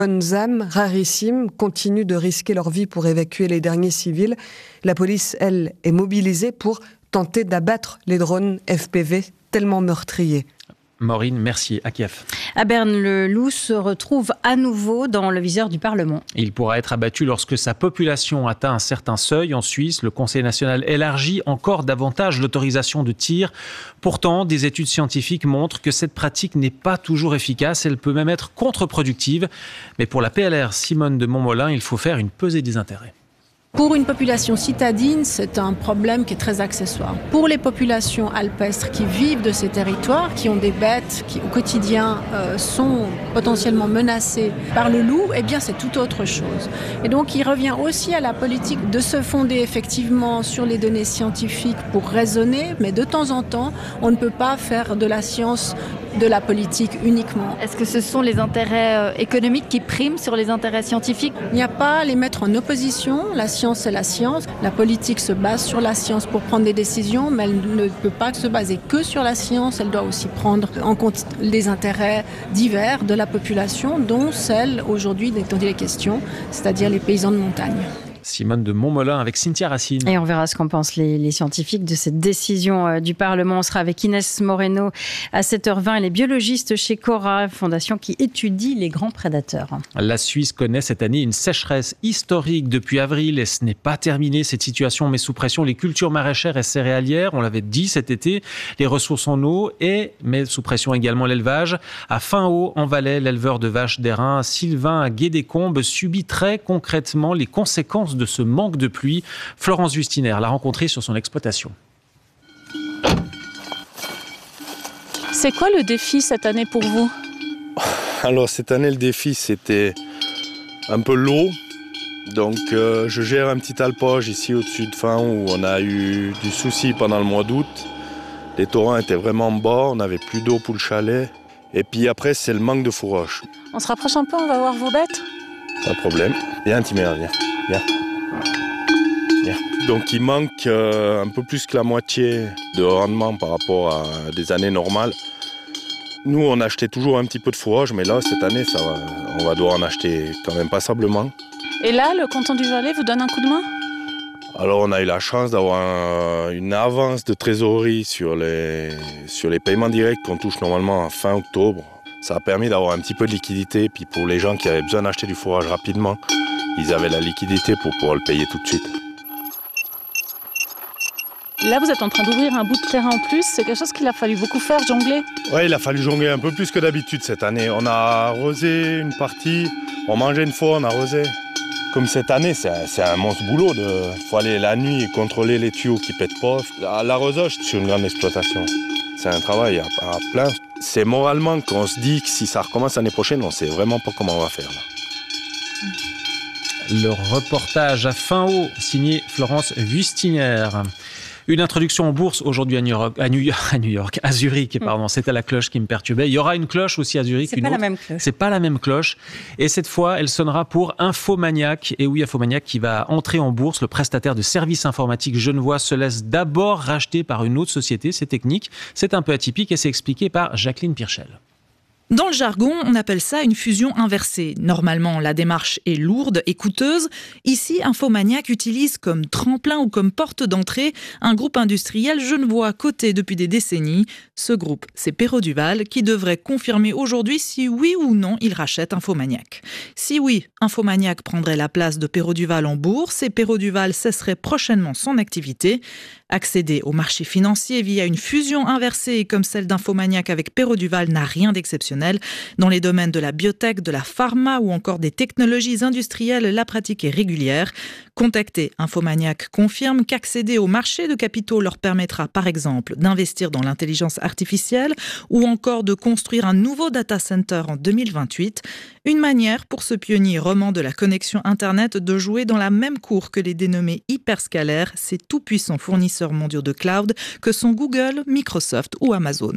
Bonnes âmes, rarissimes, continuent de risquer leur vie pour évacuer les derniers civils. La police, elle, est mobilisée pour tenter d'abattre les drones FPV tellement meurtriers. Maureen Mercier, à Kiev. À Berne, le loup se retrouve à nouveau dans le viseur du Parlement. Il pourra être abattu lorsque sa population atteint un certain seuil. En Suisse, le Conseil national élargit encore davantage l'autorisation de tir. Pourtant, des études scientifiques montrent que cette pratique n'est pas toujours efficace. Elle peut même être contre-productive. Mais pour la PLR Simone de Montmolin, il faut faire une pesée des intérêts. Pour une population citadine, c'est un problème qui est très accessoire. Pour les populations alpestres qui vivent de ces territoires, qui ont des bêtes qui au quotidien sont potentiellement menacées par le loup, eh bien c'est tout autre chose. Et donc il revient aussi à la politique de se fonder effectivement sur les données scientifiques pour raisonner, mais de temps en temps, on ne peut pas faire de la science de la politique uniquement. Est-ce que ce sont les intérêts économiques qui priment sur les intérêts scientifiques ? Il n'y a pas à les mettre en opposition. La science, c'est la science. La politique se base sur la science pour prendre des décisions, mais elle ne peut pas se baser que sur la science. Elle doit aussi prendre en compte les intérêts divers de la population, dont celle aujourd'hui dont il est question, c'est-à-dire les paysans de montagne. Simone de Montmolin avec Cynthia Racine. Et on verra ce qu'en pensent les scientifiques de cette décision du Parlement. On sera avec Inès Moreno à 7h20. Elle est biologiste chez Cora, fondation qui étudie les grands prédateurs. La Suisse connaît cette année une sécheresse historique depuis avril et ce n'est pas terminé. Cette situation met sous pression les cultures maraîchères et céréalières. On l'avait dit cet été, les ressources en eau et met sous pression également l'élevage. À Fin-Haut, en Valais, l'éleveur de vaches d'airain Sylvain Guédécombe subit très concrètement les conséquences de ce manque de pluie. Florence Justiner l'a rencontré sur son exploitation. C'est quoi le défi cette année pour vous ? Alors cette année, le défi, c'était un peu l'eau. Donc je gère un petit alpage ici au-dessus de Fin où on a eu du souci pendant le mois d'août. Les torrents étaient vraiment bas, on n'avait plus d'eau pour le chalet. Et puis après, c'est le manque de fourrage. On se rapproche un peu, on va voir vos bêtes ? Pas de problème. Viens, Timéa, viens. Viens. Donc il manque un peu plus que la moitié de rendement par rapport à des années normales. Nous, on achetait toujours un petit peu de fourrage, mais là, cette année, on va devoir en acheter quand même passablement. Et là, le canton du Valais vous donne un coup de main ? Alors, on a eu la chance d'avoir une avance de trésorerie sur les paiements directs qu'on touche normalement en fin octobre. Ça a permis d'avoir un petit peu de liquidité. Puis pour les gens qui avaient besoin d'acheter du fourrage rapidement, ils avaient la liquidité pour pouvoir le payer tout de suite. Là, vous êtes en train d'ouvrir un bout de terrain en plus. C'est quelque chose qu'il a fallu beaucoup faire, jongler ? Oui, il a fallu jongler un peu plus que d'habitude cette année. On a arrosé une partie, on mangeait une fois, on a arrosé. Comme cette année, c'est un monstre boulot. Il faut aller la nuit et contrôler les tuyaux qui ne pètent pas. L'arrosage, c'est une grande exploitation. C'est un travail à plein. C'est moralement qu'on se dit que si ça recommence l'année prochaine, on ne sait vraiment pas comment on va faire. Là. Le reportage à Fin-Haut, signé Florence Wustiner. Une introduction en bourse aujourd'hui à Zurich, pardon. C'était la cloche qui me perturbait. Il y aura une cloche aussi à Zurich. C'est pas la même cloche. C'est pas la même cloche. Et cette fois, elle sonnera pour Infomaniac. Et oui, Infomaniac qui va entrer en bourse. Le prestataire de services informatiques genevois se laisse d'abord racheter par une autre société. C'est technique, c'est un peu atypique et c'est expliqué par Jacqueline Pirchel. Dans le jargon, on appelle ça une fusion inversée. Normalement, la démarche est lourde et coûteuse. Ici, Infomaniac utilise comme tremplin ou comme porte d'entrée un groupe industriel genevois coté depuis des décennies. Ce groupe, c'est Perrault Duval qui devrait confirmer aujourd'hui si oui ou non il rachète Infomaniac. Si oui, Infomaniac prendrait la place de Perrault Duval en bourse et Perrault Duval cesserait prochainement son activité. Accéder au marché financier via une fusion inversée comme celle d'Infomaniac avec Perrault Duval n'a rien d'exceptionnel. Dans les domaines de la biotech, de la pharma ou encore des technologies industrielles, la pratique est régulière. Contacter Infomaniac confirme qu'accéder au marché de capitaux leur permettra par exemple d'investir dans l'intelligence artificielle ou encore de construire un nouveau data center en 2028. Une manière pour ce pionnier roman de la connexion Internet de jouer dans la même cour que les dénommés hyperscalaires, ces tout-puissants fournisseurs mondiaux de cloud que sont Google, Microsoft ou Amazon.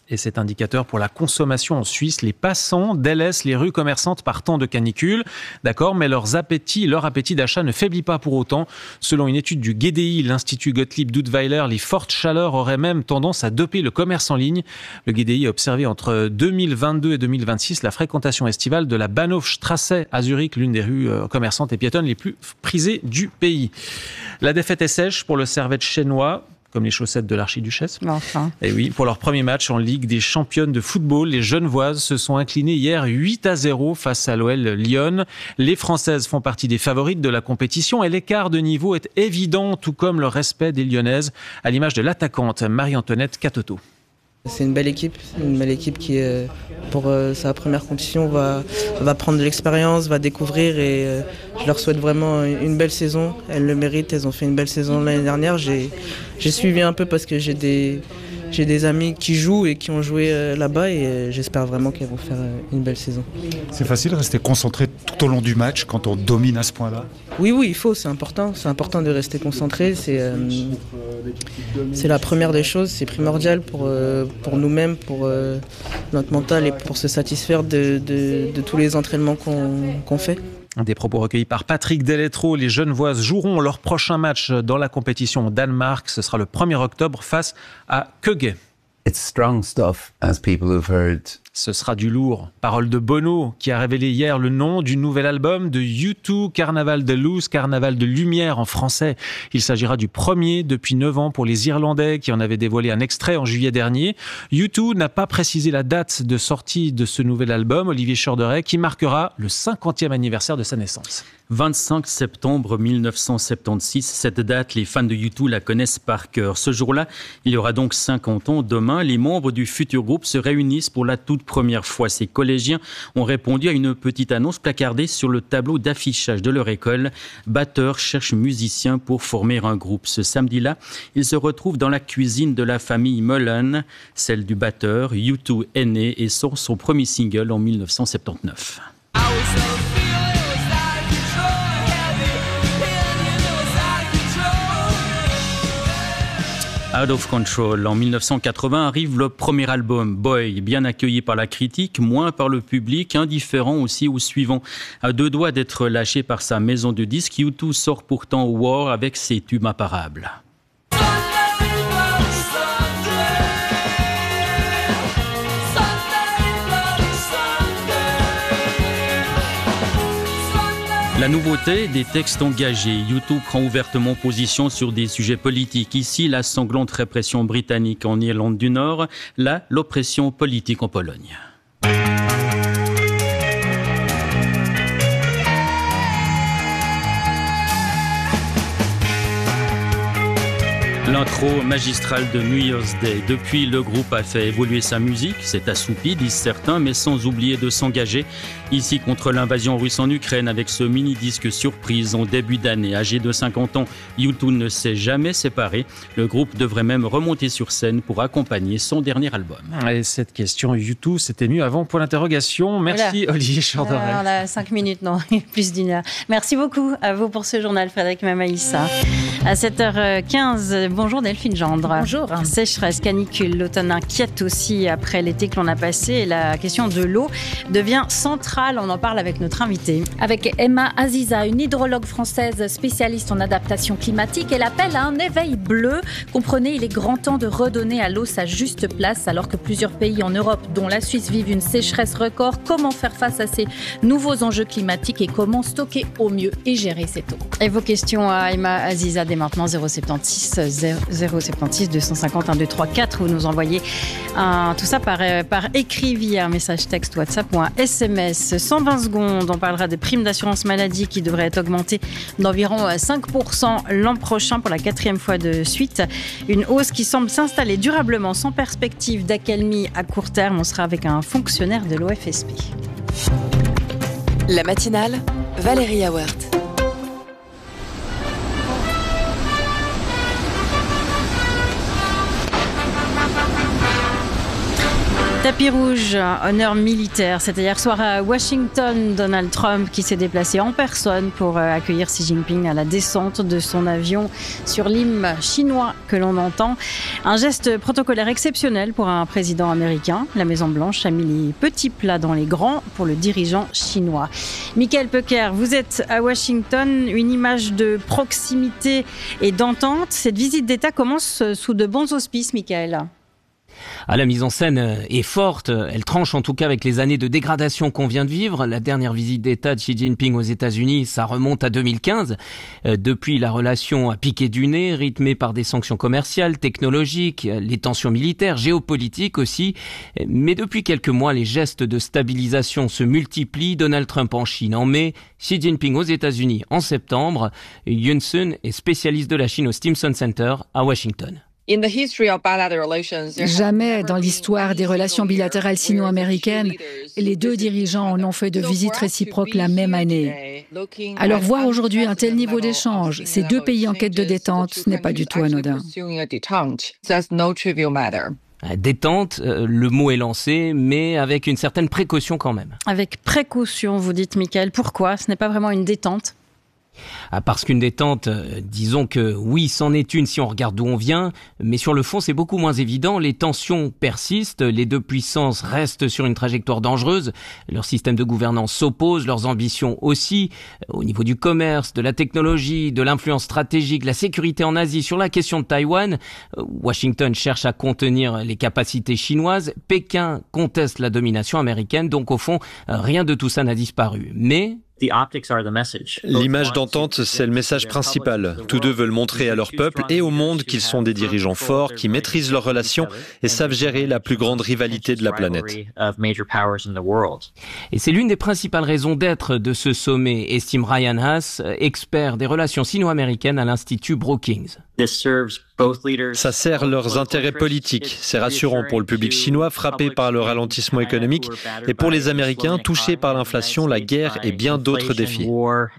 Et cet indicateur pour la consommation en Suisse, les passants délaissent les rues commerçantes par temps de canicule. D'accord, mais leur appétit d'achat ne faiblit pas pour autant. Selon une étude du GDI, l'Institut Gottlieb Duttweiler, les fortes chaleurs auraient même tendance à doper le commerce en ligne. Le GDI a observé entre 2022 et 2026 la fréquentation estivale de la Bahnhofstrasse à Zurich, l'une des rues commerçantes et piétonnes les plus prisées du pays. La défaite est sèche pour le Servette chinois, comme les chaussettes de l'archiduchesse. Enfin. Et oui, pour leur premier match en Ligue des championnes de football, les Genevoises se sont inclinées hier 8-0 face à l'OL Lyon. Les Françaises font partie des favorites de la compétition et l'écart de niveau est évident, tout comme le respect des Lyonnaises, à l'image de l'attaquante Marie-Antoinette Catoto. C'est une belle équipe qui, pour sa première compétition, va prendre de l'expérience, va découvrir et je leur souhaite vraiment une belle saison. Elles le méritent, elles ont fait une belle saison l'année dernière. J'ai suivi un peu parce que j'ai des amis qui jouent et qui ont joué là-bas et j'espère vraiment qu'elles vont faire une belle saison. C'est facile de rester concentré tout au long du match quand on domine à ce point-là ? Oui, il faut, c'est important de rester concentré. C'est la première des choses, c'est primordial pour nous-mêmes, pour notre mental et pour se satisfaire de tous les entraînements qu'on fait. Des propos recueillis par Patrick Deletro. Les Genevoises joueront leur prochain match dans la compétition au Danemark. Ce sera le 1er octobre face à Køge. It's strong stuff, as people have heard. Ce sera du lourd. Parole de Bono, qui a révélé hier le nom du nouvel album de U2, Carnaval de Luz, Carnaval de Lumière en français. Il s'agira du premier depuis 9 ans pour les Irlandais, qui en avaient dévoilé un extrait en juillet dernier. U2 n'a pas précisé la date de sortie de ce nouvel album, Olivier Chorderet, qui marquera le 50e anniversaire de sa naissance. 25 septembre 1976, cette date, les fans de U2 la connaissent par cœur. Ce jour-là, il y aura donc 50 ans. Demain, les membres du futur groupe se réunissent pour la toute première fois. Ces collégiens ont répondu à une petite annonce placardée sur le tableau d'affichage de leur école. Batteur cherche musicien pour former un groupe. Ce samedi-là, ils se retrouvent dans la cuisine de la famille Mullen, celle du batteur. U2 est né et sort son premier single en 1979. Out of Control. En 1980 arrive le premier album, Boy, bien accueilli par la critique, moins par le public, indifférent aussi au suivant. À 2 doigts d'être lâché par sa maison de disques, U2 sort pourtant au War avec ses tubes imparables. La nouveauté, des textes engagés. U2 prend ouvertement position sur des sujets politiques. Ici, la sanglante répression britannique en Irlande du Nord. Là, l'oppression politique en Pologne. L'intro magistrale de New Year's Day. Depuis, le groupe a fait évoluer sa musique, s'est assoupi, disent certains, mais sans oublier de s'engager. Ici, contre l'invasion russe en Ukraine, avec ce mini-disque surprise en début d'année. Âgé de 50 ans, U2 ne s'est jamais séparé. Le groupe devrait même remonter sur scène pour accompagner son dernier album. Et cette question U2, c'était mieux avant pour l'interrogation. Merci voilà. Olivier Chorderet. On a 5 minutes, non, plus d'une heure. Merci beaucoup à vous pour ce journal, Frédéric Mamaïssa. À 7h15, bonjour Delphine Gendre. Bonjour. Sécheresse, canicule, l'automne inquiète aussi après l'été que l'on a passé. Et la question de l'eau devient centrale. On en parle avec notre invitée. Avec Emma Aziza, une hydrologue française spécialiste en adaptation climatique. Elle appelle à un éveil bleu. Comprenez, il est grand temps de redonner à l'eau sa juste place alors que plusieurs pays en Europe, dont la Suisse, vivent une sécheresse record. Comment faire face à ces nouveaux enjeux climatiques et comment stocker au mieux et gérer cette eau? Et vos questions à Emma Aziza dès maintenant, 076 250 1234. Vous nous envoyez tout ça par écrit via un message texte WhatsApp ou un SMS. 120 secondes, on parlera des primes d'assurance maladie qui devraient être augmentées d'environ 5% l'an prochain pour la 4e fois de suite. Une hausse qui semble s'installer durablement sans perspective d'accalmie à court terme. On sera avec un fonctionnaire de l'OFSP. La matinale, Valérie Awert. Tapis rouge, honneur militaire. C'était hier soir à Washington. Donald Trump qui s'est déplacé en personne pour accueillir Xi Jinping à la descente de son avion sur l'hymne chinois que l'on entend. Un geste protocolaire exceptionnel pour un président américain. La Maison-Blanche a mis les petits plats dans les grands pour le dirigeant chinois. Michael Pecker, vous êtes à Washington. Une image de proximité et d'entente. Cette visite d'État commence sous de bons auspices, Michael. La mise en scène est forte, elle tranche en tout cas avec les années de dégradation qu'on vient de vivre. La dernière visite d'État de Xi Jinping aux États-Unis, ça remonte à 2015. Depuis, la relation a piqué du nez, rythmée par des sanctions commerciales, technologiques, les tensions militaires, géopolitiques aussi. Mais depuis quelques mois, les gestes de stabilisation se multiplient. Donald Trump en Chine en mai, Xi Jinping aux États-Unis en septembre. Yun Sun est spécialiste de la Chine au Stimson Center à Washington. Jamais dans l'histoire des relations bilatérales sino-américaines, les deux dirigeants n'ont fait de visite réciproque la même année. Alors voir aujourd'hui un tel niveau d'échange, ces deux pays en quête de détente, ce n'est pas du tout anodin. Détente, le mot est lancé, mais avec une certaine précaution quand même. Avec précaution, vous dites, Michael. Pourquoi ? Ce n'est pas vraiment une détente ? Parce qu'une détente, disons que oui, c'en est une si on regarde d'où on vient, mais sur le fond c'est beaucoup moins évident. Les tensions persistent, les deux puissances restent sur une trajectoire dangereuse, leurs systèmes de gouvernance s'opposent, leurs ambitions aussi, au niveau du commerce, de la technologie, de l'influence stratégique, la sécurité en Asie, sur la question de Taïwan. Washington cherche à contenir les capacités chinoises, Pékin conteste la domination américaine, donc au fond, rien de tout ça n'a disparu. Mais l'image d'entente, c'est le message principal. Tous deux veulent montrer à leur peuple et au monde qu'ils sont des dirigeants forts, qui maîtrisent leurs relations et savent gérer la plus grande rivalité de la planète. Et c'est l'une des principales raisons d'être de ce sommet, estime Ryan Haas, expert des relations sino-américaines à l'Institut Brookings. Ça sert leurs intérêts politiques. C'est rassurant pour le public chinois frappé par le ralentissement économique et pour les Américains touchés par l'inflation, la guerre et bien d'autres défis.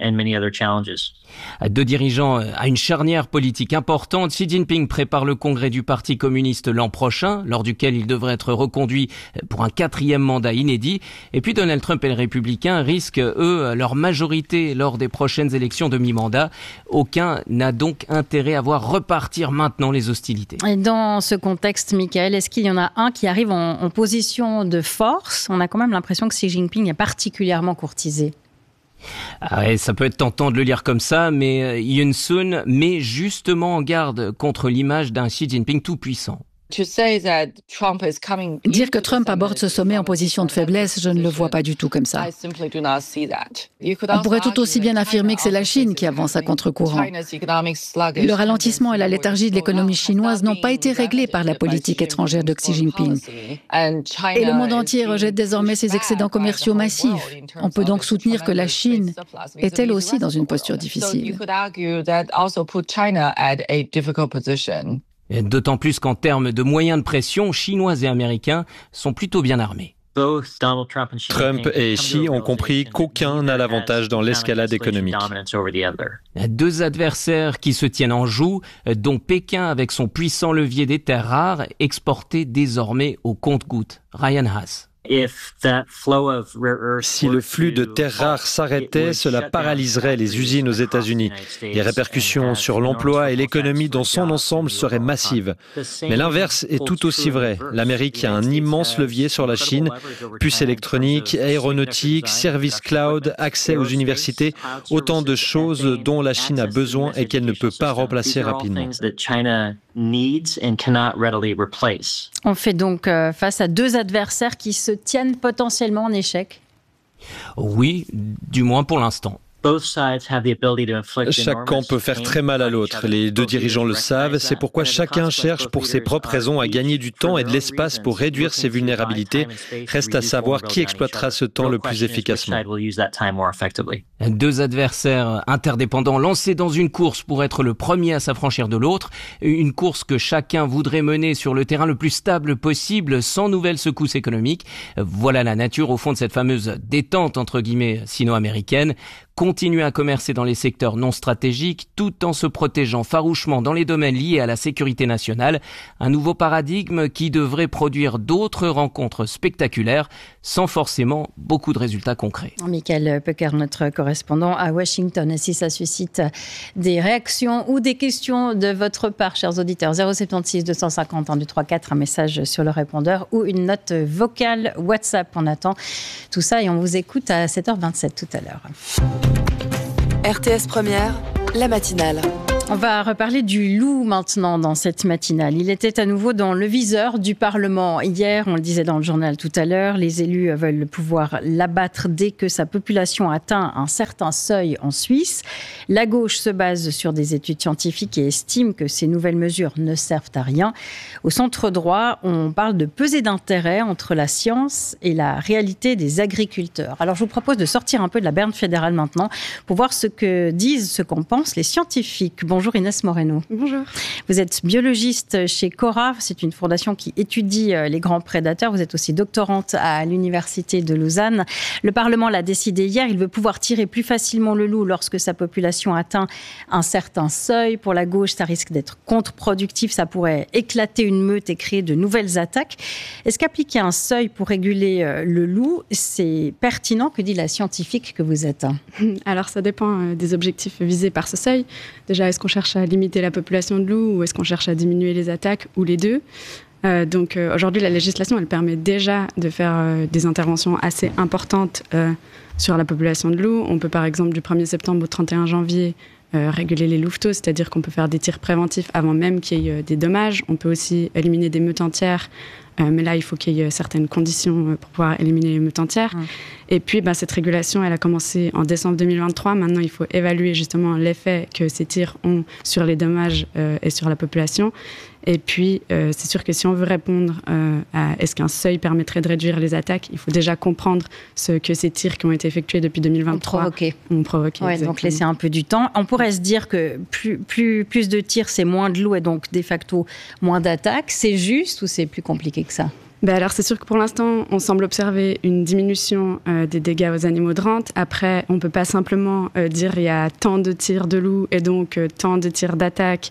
Deux dirigeants à une charnière politique importante. Xi Jinping prépare le congrès du Parti communiste l'an prochain, lors duquel il devrait être reconduit pour un 4e mandat inédit. Et puis Donald Trump et les Républicains risquent, eux, leur majorité lors des prochaines élections de mi-mandat. Aucun n'a donc intérêt à voir repartir maintenant les hostilités. Et dans ce contexte, Michael, est-ce qu'il y en a un qui arrive en position de force ? On a quand même l'impression que Xi Jinping est particulièrement courtisé. Ouais, ça peut être tentant de le lire comme ça, mais Yun Sun met justement en garde contre l'image d'un Xi Jinping tout puissant. Dire que Trump aborde ce sommet en position de faiblesse, je ne le vois pas du tout comme ça. On pourrait tout aussi bien affirmer que c'est la Chine qui avance à contre-courant. Le ralentissement et la léthargie de l'économie chinoise n'ont pas été réglés par la politique étrangère de Xi Jinping. Et le monde entier rejette désormais ses excédents commerciaux massifs. On peut donc soutenir que la Chine est elle aussi dans une posture difficile. D'autant plus qu'en termes de moyens de pression, Chinois et Américains sont plutôt bien armés. Trump et Xi ont compris qu'aucun n'a l'avantage dans l'escalade économique. Deux adversaires qui se tiennent en joue, dont Pékin avec son puissant levier des terres rares, exporté désormais au compte-gouttes. Ryan Haas. Si le flux de terres rares s'arrêtait, cela paralyserait les usines aux États-Unis. Les répercussions sur l'emploi et l'économie dans son ensemble seraient massives. Mais l'inverse est tout aussi vrai. L'Amérique a un immense levier sur la Chine. Puces électroniques, aéronautique, services cloud, accès aux universités, autant de choses dont la Chine a besoin et qu'elle ne peut pas remplacer rapidement. On fait donc face à deux adversaires qui se tiennent potentiellement en échec. Oui, du moins pour l'instant. Chaque camp peut faire très mal à l'autre. Les deux dirigeants le savent. C'est pourquoi chacun cherche pour ses propres raisons à gagner du temps et de l'espace pour réduire ses vulnérabilités. Reste à savoir qui exploitera ce temps le plus efficacement. Deux adversaires interdépendants lancés dans une course pour être le premier à s'affranchir de l'autre. Une course que chacun voudrait mener sur le terrain le plus stable possible, sans nouvelles secousses économiques. Voilà la nature au fond de cette fameuse détente entre guillemets sino-américaine. continuer à commercer dans les secteurs non stratégiques tout en se protégeant farouchement dans les domaines liés à la sécurité nationale. Un nouveau paradigme qui devrait produire d'autres rencontres spectaculaires sans forcément beaucoup de résultats concrets. Michael Pecker, notre correspondant à Washington. Et si ça suscite des réactions ou des questions de votre part, chers auditeurs, 076 250 1234, un message sur le répondeur ou une note vocale WhatsApp. On attend tout ça et on vous écoute à 7h27 tout à l'heure. RTS Première, la matinale. On va reparler du loup maintenant dans cette matinale. Il était à nouveau dans le viseur du Parlement. Hier, on le disait dans le journal tout à l'heure, les élus veulent pouvoir l'abattre dès que sa population atteint un certain seuil en Suisse. La gauche se base sur des études scientifiques et estime que ces nouvelles mesures ne servent à rien. Au centre droit, on parle de pesée d'intérêt entre la science et la réalité des agriculteurs. Alors, je vous propose de sortir un peu de la berne fédérale maintenant pour voir ce qu'en pensent les scientifiques. Bonjour Inès Moreno. Bonjour. Vous êtes biologiste chez Cora, c'est une fondation qui étudie les grands prédateurs. Vous êtes aussi doctorante à l'Université de Lausanne. Le Parlement l'a décidé hier, il veut pouvoir tirer plus facilement le loup lorsque sa population atteint un certain seuil. Pour la gauche, ça risque d'être contre-productif, ça pourrait éclater une meute et créer de nouvelles attaques. Est-ce qu'appliquer un seuil pour réguler le loup, c'est pertinent? Que dit la scientifique que vous êtes? Alors ça dépend des objectifs visés par ce seuil. Déjà, est-ce qu'on cherche à limiter la population de loups ou est-ce qu'on cherche à diminuer les attaques ou les deux? Donc aujourd'hui, la législation, elle permet déjà de faire des interventions assez importantes sur la population de loups. On peut par exemple du 1er septembre au 31 janvier réguler les louveteaux, c'est-à-dire qu'on peut faire des tirs préventifs avant même qu'il y ait des dommages. On peut aussi éliminer des meutes entières, mais là il faut qu'il y ait certaines conditions pour pouvoir éliminer les meutes entières. Et puis cette régulation, elle a commencé en décembre 2023. Maintenant, il faut évaluer justement l'effet que ces tirs ont sur les dommages et sur la population. Et puis, c'est sûr que si on veut répondre à est-ce qu'un seuil permettrait de réduire les attaques, il faut déjà comprendre ce que ces tirs qui ont été effectués depuis 2023 ont provoqué. Ouais, donc laisser un peu du temps. On pourrait se dire que plus de tirs, c'est moins de loups et donc de facto moins d'attaques. C'est juste ou c'est plus compliqué que ça? Alors c'est sûr que pour l'instant, on semble observer une diminution des dégâts aux animaux de rente. Après, on ne peut pas simplement dire il y a tant de tirs de loups et donc tant de tirs d'attaque,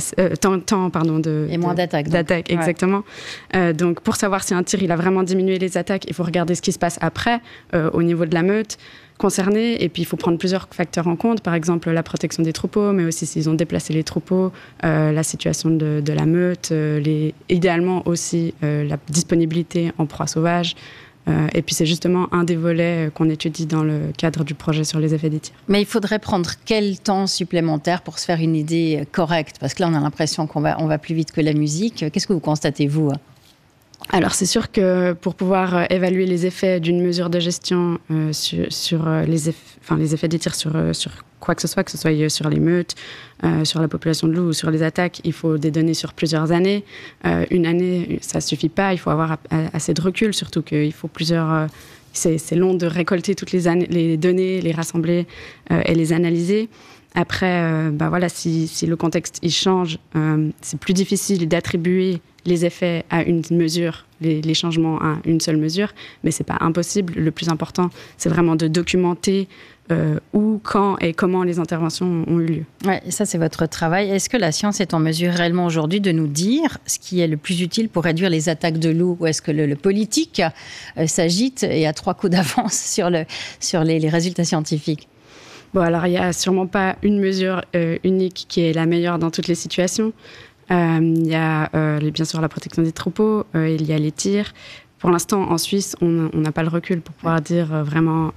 et moins d'attaques. D'attaque, exactement. Donc pour savoir si un tir il a vraiment diminué les attaques, il faut regarder ce qui se passe après au niveau de la meute concernés. Et puis, il faut prendre plusieurs facteurs en compte. Par exemple, la protection des troupeaux, mais aussi s'ils ont déplacé les troupeaux, la situation de la meute, idéalement aussi la disponibilité en proie sauvage. Et puis, c'est justement un des volets qu'on étudie dans le cadre du projet sur les effets des tirs. Mais il faudrait prendre quel temps supplémentaire pour se faire une idée correcte? Parce que là, on a l'impression qu'on va plus vite que la musique. Qu'est-ce que vous constatez, vous? Alors, c'est sûr que pour pouvoir évaluer les effets d'une mesure de gestion sur les effets des tirs sur quoi que ce soit sur les meutes, sur la population de loups ou sur les attaques, il faut des données sur plusieurs années. Une année, ça ne suffit pas, il faut avoir assez de recul, surtout qu'il faut plusieurs... c'est long de récolter toutes les données, les rassembler et les analyser. Après, si le contexte il change, c'est plus difficile d'attribuer les effets à une mesure, les changements à une seule mesure, mais c'est pas impossible. Le plus important, c'est vraiment de documenter où, quand et comment les interventions ont eu lieu. Ouais, et ça, c'est votre travail. Est-ce que la science est en mesure réellement aujourd'hui de nous dire ce qui est le plus utile pour réduire les attaques de loups? Ou est-ce que le politique s'agite et a 3 coups d'avance sur les résultats scientifiques? Bon, alors il n'y a sûrement pas une mesure unique qui est la meilleure dans toutes les situations. Il y a bien sûr la protection des troupeaux, il y a les tirs. Pour l'instant, en Suisse, on n'a pas le recul pour pouvoir dire vraiment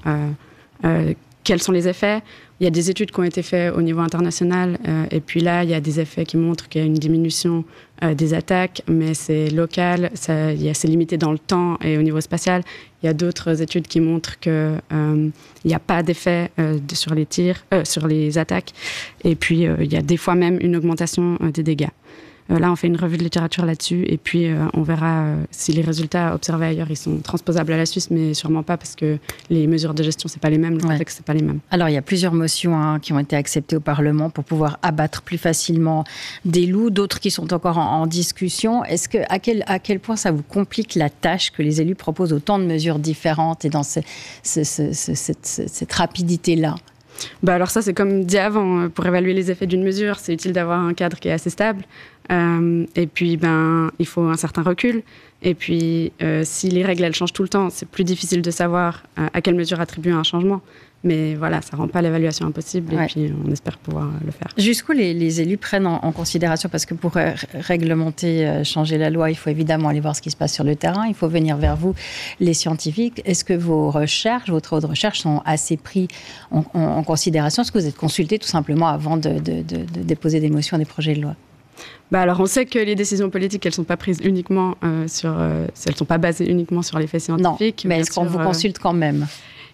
quels sont les effets. Il y a des études qui ont été faites au niveau international et puis là, il y a des effets qui montrent qu'il y a une diminution des attaques, mais c'est local, c'est limité dans le temps et au niveau spatial. Il y a d'autres études qui montrent qu'il n'y a pas d'effet sur les tirs, sur les attaques. Et puis, il y a des fois même une augmentation des dégâts. Là, on fait une revue de littérature là-dessus et puis on verra si les résultats observés ailleurs, ils sont transposables à la Suisse, mais sûrement pas parce que les mesures de gestion, c'est pas les mêmes, le contexte, c'est pas les mêmes. Alors, il y a plusieurs motions qui ont été acceptées au Parlement pour pouvoir abattre plus facilement des loups, d'autres qui sont encore en discussion. Est-ce que, à quel point ça vous complique la tâche que les élus proposent autant de mesures différentes et dans cette rapidité-là? Alors ça, c'est comme dit avant, pour évaluer les effets d'une mesure, c'est utile d'avoir un cadre qui est assez stable. Et puis, il faut un certain recul. Et puis, si les règles, elles changent tout le temps, c'est plus difficile de savoir à quelle mesure attribuer un changement. Mais voilà, ça ne rend pas l'évaluation impossible et puis on espère pouvoir le faire. Jusqu'où les élus prennent en considération, parce que pour réglementer, changer la loi, il faut évidemment aller voir ce qui se passe sur le terrain, il faut venir vers vous, les scientifiques. Est-ce que vos travaux de recherche sont assez pris en considération? Est-ce que vous êtes consultés tout simplement avant de déposer des motions, des projets de loi? Alors on sait que les décisions politiques, elles ne sont pas prises uniquement elles sont pas basées uniquement sur les faits scientifiques. Non, mais est-ce qu'on vous consulte quand même?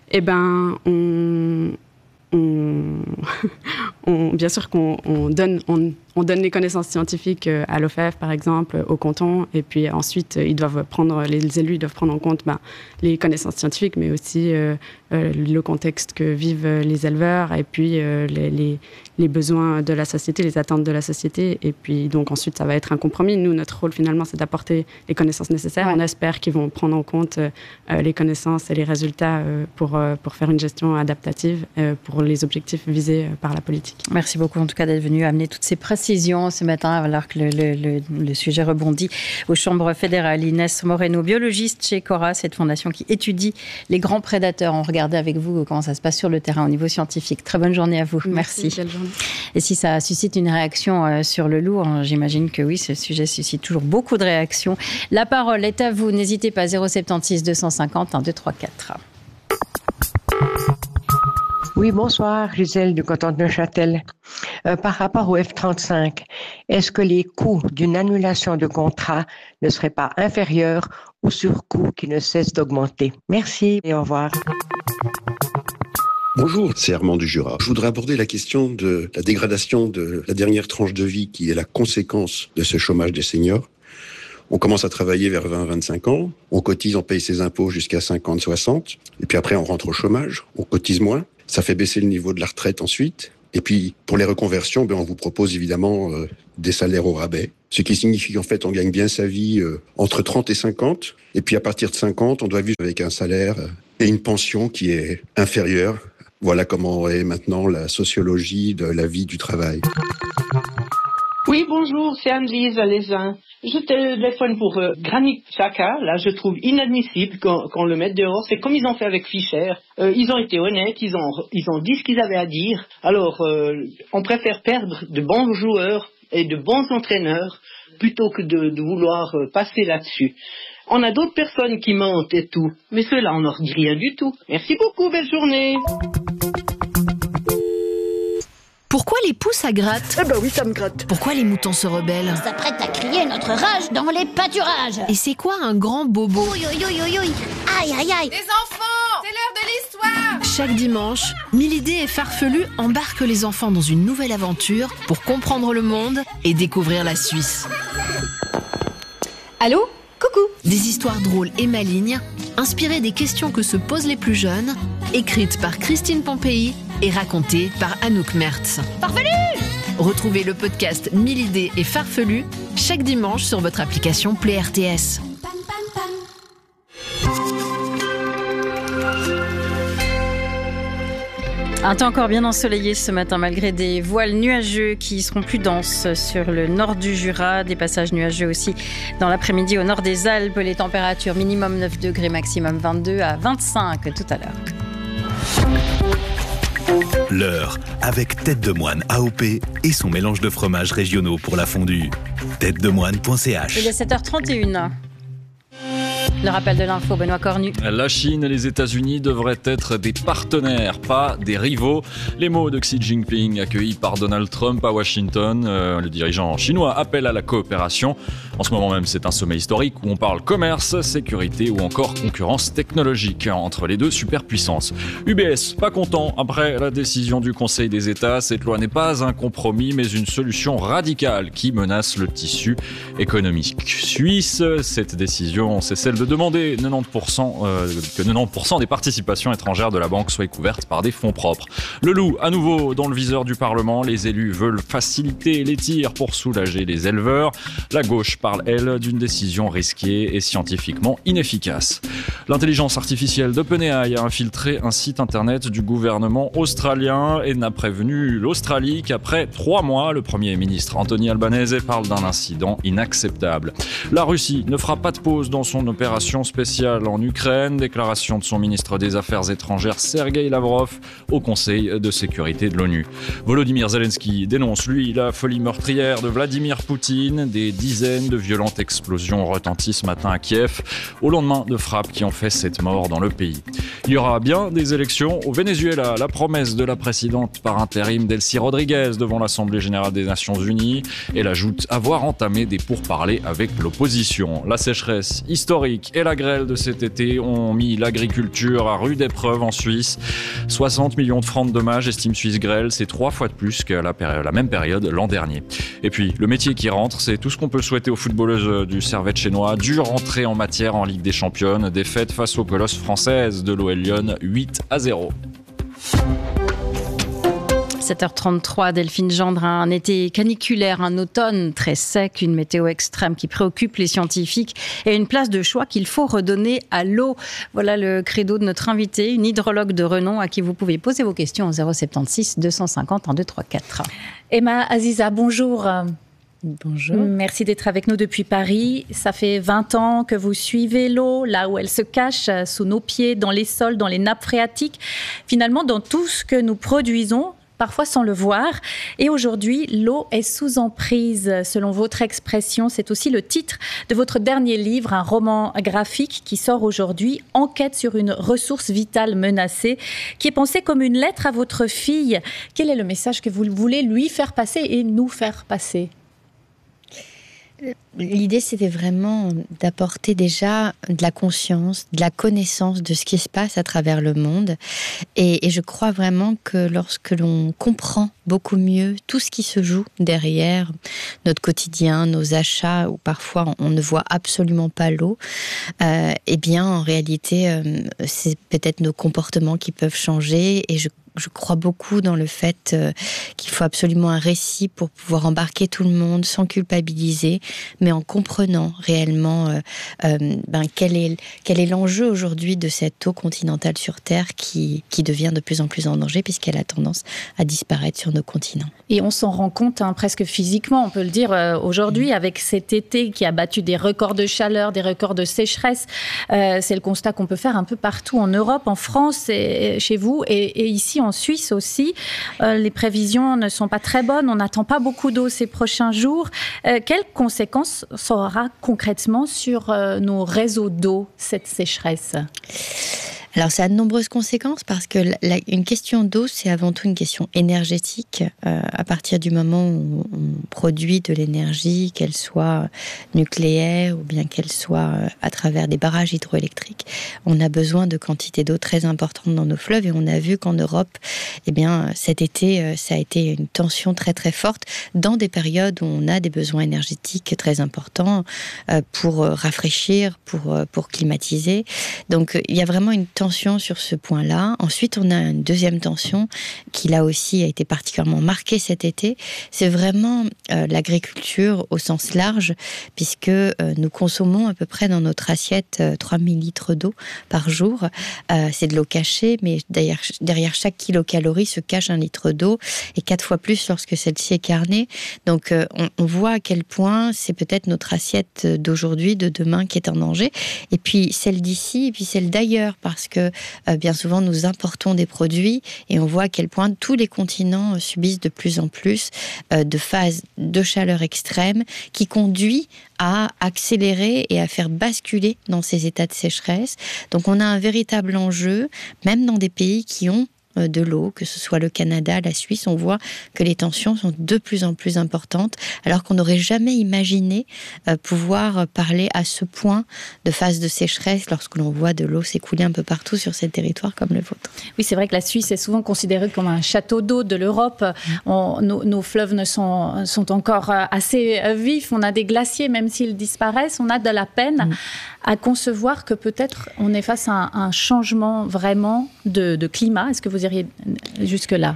Bien sûr qu'on donne les connaissances scientifiques à l'OFEV, par exemple, au canton, et puis ensuite, les élus doivent prendre en compte les connaissances scientifiques, mais aussi le contexte que vivent les éleveurs, et puis les besoins de la société, les attentes de la société, et puis donc ensuite, ça va être un compromis. Nous, notre rôle, finalement, c'est d'apporter les connaissances nécessaires. Ouais. On espère qu'ils vont prendre en compte les connaissances et les résultats pour faire une gestion adaptative pour les objectifs visés par la politique. Merci beaucoup, en tout cas, d'être venu amener toutes ces précisions ce matin, alors que le sujet rebondit aux chambres fédérales. Inès Moreno, biologiste chez Cora, cette fondation qui étudie les grands prédateurs. On regardait avec vous comment ça se passe sur le terrain au niveau scientifique. Très bonne journée à vous. Merci. Belle journée. Et si ça suscite une réaction sur le loup, j'imagine que oui, ce sujet suscite toujours beaucoup de réactions. La parole est à vous. N'hésitez pas, 076 250 1234. Oui, bonsoir, Gisèle du canton de Neuchâtel. Par rapport au F-35, est-ce que les coûts d'une annulation de contrat ne seraient pas inférieurs aux surcoûts qui ne cessent d'augmenter? Merci et au revoir. Bonjour, c'est Armand du Jura. Je voudrais aborder la question de la dégradation de la dernière tranche de vie qui est la conséquence de ce chômage des seniors. On commence à travailler vers 20-25 ans, on cotise, on paye ses impôts jusqu'à 50-60, et puis après on rentre au chômage, on cotise moins, ça fait baisser le niveau de la retraite ensuite, et puis pour les reconversions, on vous propose évidemment des salaires au rabais, ce qui signifie qu'en fait on gagne bien sa vie entre 30 et 50, et puis à partir de 50, on doit vivre avec un salaire et une pension qui est inférieure. Voilà comment est maintenant la sociologie de la vie du travail. Oui, bonjour, c'est Anne-Lise Valaisin. Je téléphone pour Granit Xhaka. Là, je trouve inadmissible qu'on le mette dehors. C'est comme ils ont fait avec Fischer. Ils ont été honnêtes, ils ont dit ce qu'ils avaient à dire. Alors, on préfère perdre de bons joueurs et de bons entraîneurs plutôt que de vouloir passer là-dessus. On a d'autres personnes qui mentent et tout, mais ceux-là, on leur dit rien du tout. Merci beaucoup, belle journée. Pourquoi les poules ça gratte? Eh ben oui, ça me gratte. Pourquoi les moutons se rebellent? On s'apprête à crier notre rage dans les pâturages. Et c'est quoi un grand bobo? Ouï, ouï, ouï, ouï, ouï. Aïe, aïe, aïe. Les enfants, c'est l'heure de l'histoire. Chaque dimanche, Milidé et Farfelu embarquent les enfants dans une nouvelle aventure pour comprendre le monde et découvrir la Suisse. Allô? Coucou. Des histoires drôles et malignes, inspirées des questions que se posent les plus jeunes, écrites par Christine Pompéi et racontées par Anouk Mertz. Farfelu! Retrouvez le podcast Milidé et Farfelu chaque dimanche sur votre application Play RTS. Un temps encore bien ensoleillé ce matin, malgré des voiles nuageux qui seront plus denses sur le nord du Jura, des passages nuageux aussi dans l'après-midi au nord des Alpes. Les températures minimum 9 degrés, maximum 22 à 25 tout à l'heure. L'heure avec Tête de Moine AOP et son mélange de fromages régionaux pour la fondue. têtedemoine.ch. Il est 7h31. Le rappel de l'info, Benoît Cornu. La Chine et les États-Unis devraient être des partenaires, pas des rivaux. Les mots de Xi Jinping accueillis par Donald Trump à Washington. Le dirigeant chinois appelle à la coopération. En ce moment même, c'est un sommet historique où on parle commerce, sécurité ou encore concurrence technologique entre les deux superpuissances. UBS, pas content après la décision du Conseil des États. Cette loi n'est pas un compromis, mais une solution radicale qui menace le tissu économique suisse. Cette décision, c'est celle de demander que 90% des participations étrangères de la banque soient couvertes par des fonds propres. Le loup, à nouveau dans le viseur du Parlement. Les élus veulent faciliter les tirs pour soulager les éleveurs. La gauche, par parle, elle, d'une décision risquée et scientifiquement inefficace. L'intelligence artificielle d'OpenAI a infiltré un site internet du gouvernement australien et n'a prévenu l'Australie qu'après 3 mois, le Premier ministre Anthony Albanese parle d'un incident inacceptable. La Russie ne fera pas de pause dans son opération spéciale en Ukraine, déclaration de son ministre des Affaires étrangères Sergueï Lavrov au Conseil de sécurité de l'ONU. Volodymyr Zelensky dénonce, lui, la folie meurtrière de Vladimir Poutine. Des dizaines de violentes explosions retentissent ce matin à Kiev, au lendemain de frappes qui ont fait 7 morts dans le pays. Il y aura bien des élections au Venezuela. La promesse de la présidente par intérim Delcy Rodriguez devant l'Assemblée générale des Nations Unies. Elle ajoute avoir entamé des pourparlers avec l'opposition. La sécheresse historique et la grêle de cet été ont mis l'agriculture à rude épreuve en Suisse. 60 millions de francs de dommages, estime Suisse Grêle, c'est 3 fois de plus qu'à la même période l'an dernier. Et puis, le métier qui rentre, c'est tout ce qu'on peut souhaiter aux footballeuses du Servette chénois. Dure entrée en matière en Ligue des Championnes, défaite face aux colosses françaises de l'OL Lyon 8-0. 7h33, Delphine Gendre, un été caniculaire, un automne très sec, une météo extrême qui préoccupe les scientifiques et une place de choix qu'il faut redonner à l'eau. Voilà le credo de notre invitée, une hydrologue de renom à qui vous pouvez poser vos questions au 076 250 1234. Emma Aziza, bonjour. Bonjour. Merci d'être avec nous depuis Paris. Ça fait 20 ans que vous suivez l'eau, là où elle se cache, sous nos pieds, dans les sols, dans les nappes phréatiques, finalement dans tout ce que nous produisons, parfois sans le voir. Et aujourd'hui, l'eau est sous emprise, selon votre expression. C'est aussi le titre de votre dernier livre, un roman graphique qui sort aujourd'hui, Enquête sur une ressource vitale menacée, qui est pensé comme une lettre à votre fille. Quel est le message que vous voulez lui faire passer et nous faire passer ? L'idée, c'était vraiment d'apporter déjà de la conscience, de la connaissance de ce qui se passe à travers le monde. Et je crois vraiment que lorsque l'on comprend beaucoup mieux tout ce qui se joue derrière notre quotidien, nos achats, où parfois on ne voit absolument pas l'eau, eh bien, en réalité, c'est peut-être nos comportements qui peuvent changer. Et je crois beaucoup dans le fait qu'il faut absolument un récit pour pouvoir embarquer tout le monde sans culpabiliser, mais en comprenant réellement quel est l'enjeu aujourd'hui de cette eau continentale sur Terre qui devient de plus en plus en danger puisqu'elle a tendance à disparaître sur nos continents. Et on s'en rend compte presque physiquement, on peut le dire aujourd'hui, avec cet été qui a battu des records de chaleur, des records de sécheresse. C'est le constat qu'on peut faire un peu partout en Europe, en France, et chez vous, et ici en Suisse aussi. Les prévisions ne sont pas très bonnes, on n'attend pas beaucoup d'eau ces prochains jours. Quelles conséquences ça aura concrètement sur nos réseaux d'eau, cette sécheresse ? Alors, ça a de nombreuses conséquences parce que une question d'eau, c'est avant tout une question énergétique. À partir du moment où on produit de l'énergie, qu'elle soit nucléaire ou bien qu'elle soit à travers des barrages hydroélectriques, on a besoin de quantités d'eau très importantes dans nos fleuves. Et on a vu qu'en Europe, eh bien, cet été, ça a été une tension très très forte dans des périodes où on a des besoins énergétiques très importants pour rafraîchir, pour climatiser. Donc, il y a vraiment une tension sur ce point-là. Ensuite, on a une deuxième tension qui, là aussi, a été particulièrement marquée cet été. C'est vraiment l'agriculture au sens large, puisque nous consommons à peu près dans notre assiette 3000 litres d'eau par jour. C'est de l'eau cachée, mais derrière chaque kilocalorie se cache 1 litre d'eau, et 4 fois plus lorsque celle-ci est carnée. Donc, on voit à quel point c'est peut-être notre assiette d'aujourd'hui, de demain, qui est en danger. Et puis, celle d'ici, et puis celle d'ailleurs, parce que bien souvent nous importons des produits et on voit à quel point tous les continents subissent de plus en plus de phases de chaleur extrême qui conduit à accélérer et à faire basculer dans ces états de sécheresse. Donc on a un véritable enjeu, même dans des pays qui ont de l'eau, que ce soit le Canada, la Suisse, on voit que les tensions sont de plus en plus importantes, alors qu'on n'aurait jamais imaginé pouvoir parler à ce point de phase de sécheresse lorsque l'on voit de l'eau s'écouler un peu partout sur ces territoires comme le vôtre. Oui, c'est vrai que la Suisse est souvent considérée comme un château d'eau de l'Europe. Nos fleuves sont encore assez vifs, on a des glaciers, même s'ils disparaissent, on a de la peine à concevoir que peut-être on est face à un changement vraiment de climat. Est-ce que vous iriez jusque-là ?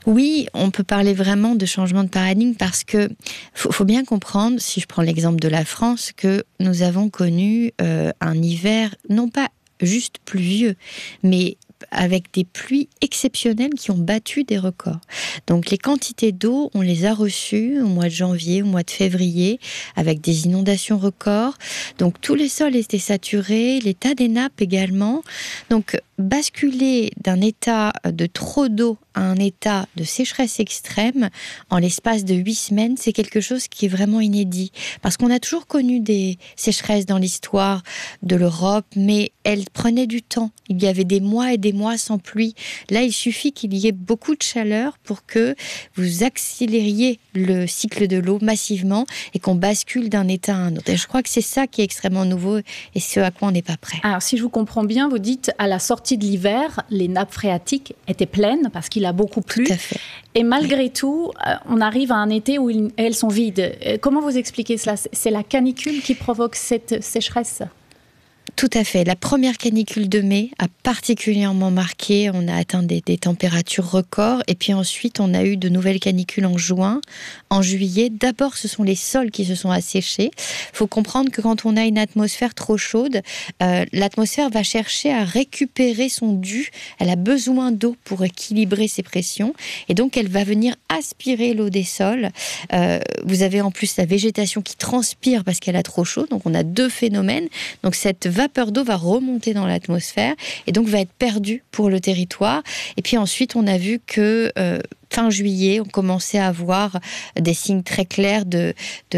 Oui, on peut parler vraiment de changement de paradigme parce que faut bien comprendre, si je prends l'exemple de la France, que nous avons connu un hiver non pas juste pluvieux, mais avec des pluies exceptionnelles qui ont battu des records. Donc les quantités d'eau, on les a reçues au mois de janvier, au mois de février, avec des inondations records. Donc tous les sols étaient saturés, l'état des nappes également. Donc basculer d'un état de trop d'eau à un état de sécheresse extrême en l'espace de 8 semaines, c'est quelque chose qui est vraiment inédit. Parce qu'on a toujours connu des sécheresses dans l'histoire de l'Europe, mais elles prenaient du temps. Il y avait des mois et des mois sans pluie. Là, il suffit qu'il y ait beaucoup de chaleur pour que vous accélériez le cycle de l'eau massivement et qu'on bascule d'un état à un autre. Et je crois que c'est ça qui est extrêmement nouveau et ce à quoi on n'est pas prêt. Alors, si je vous comprends bien, vous dites à la sortie de l'hiver, les nappes phréatiques étaient pleines parce qu'il a beaucoup plu. Tout à fait. Et malgré tout, on arrive à un été où elles sont vides. Comment vous expliquez cela ? C'est la canicule qui provoque cette sécheresse ? Tout à fait. La première canicule de mai a particulièrement marqué. On a atteint des températures records. Et puis ensuite, on a eu de nouvelles canicules en juin, en juillet. D'abord, ce sont les sols qui se sont asséchés. Il faut comprendre que quand on a une atmosphère trop chaude, l'atmosphère va chercher à récupérer son dû. Elle a besoin d'eau pour équilibrer ses pressions. Et donc, elle va venir aspirer l'eau des sols. Vous avez en plus la végétation qui transpire parce qu'elle a trop chaud. Donc, on a deux phénomènes. Donc, cette vapeur d'eau va remonter dans l'atmosphère et donc va être perdue pour le territoire. Et puis ensuite, on a vu que fin juillet, on commençait à avoir des signes très clairs de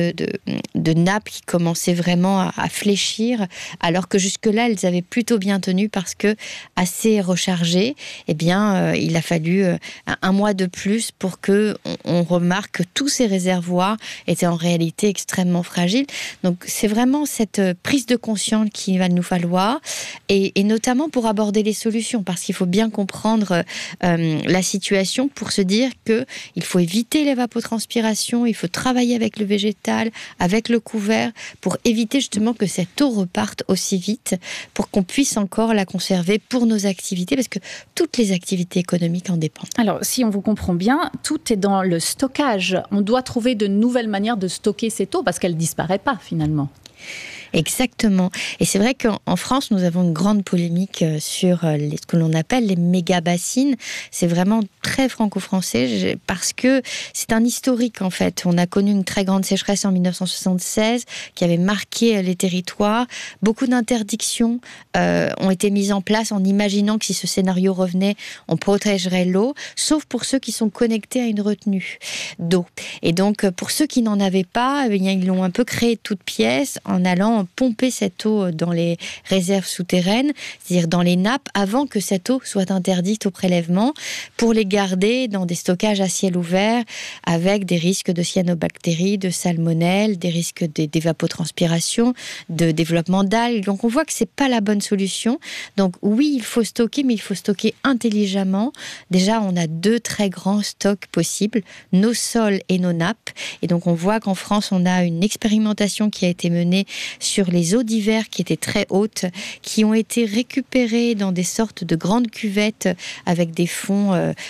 nappes qui commençaient vraiment à fléchir, alors que jusque-là, elles avaient plutôt bien tenu parce que assez rechargées. Eh bien, il a fallu un mois de plus pour que on remarque que tous ces réservoirs étaient en réalité extrêmement fragiles. Donc, c'est vraiment cette prise de conscience qu'il va nous falloir, et notamment pour aborder les solutions, parce qu'il faut bien comprendre la situation pour se dire qu'il faut éviter l'évapotranspiration, il faut travailler avec le végétal, avec le couvert, pour éviter justement que cette eau reparte aussi vite, pour qu'on puisse encore la conserver pour nos activités, parce que toutes les activités économiques en dépendent. Alors, si on vous comprend bien, tout est dans le stockage. On doit trouver de nouvelles manières de stocker cette eau, parce qu'elle ne disparaît pas finalement. Exactement. Et c'est vrai qu'en France, nous avons une grande polémique sur ce que l'on appelle les méga-bassines. C'est vraiment très franco-français parce que c'est un historique en fait. On a connu une très grande sécheresse en 1976 qui avait marqué les territoires. Beaucoup d'interdictions ont été mises en place en imaginant que si ce scénario revenait, on protégerait l'eau, sauf pour ceux qui sont connectés à une retenue d'eau. Et donc, pour ceux qui n'en avaient pas, eh bien, ils l'ont un peu créé de toutes pièces en allant pomper cette eau dans les réserves souterraines, c'est-à-dire dans les nappes, avant que cette eau soit interdite au prélèvement, pour les garder dans des stockages à ciel ouvert, avec des risques de cyanobactéries, de salmonelle, des risques d'évapotranspiration, de développement d'algues. Donc on voit que c'est pas la bonne solution. Donc oui, il faut stocker, mais il faut stocker intelligemment. Déjà, on a 2 très grands stocks possibles, nos sols et nos nappes. Et donc on voit qu'en France, on a une expérimentation qui a été menée sur les eaux d'hiver qui étaient très hautes, qui ont été récupérées dans des sortes de grandes cuvettes avec des fonds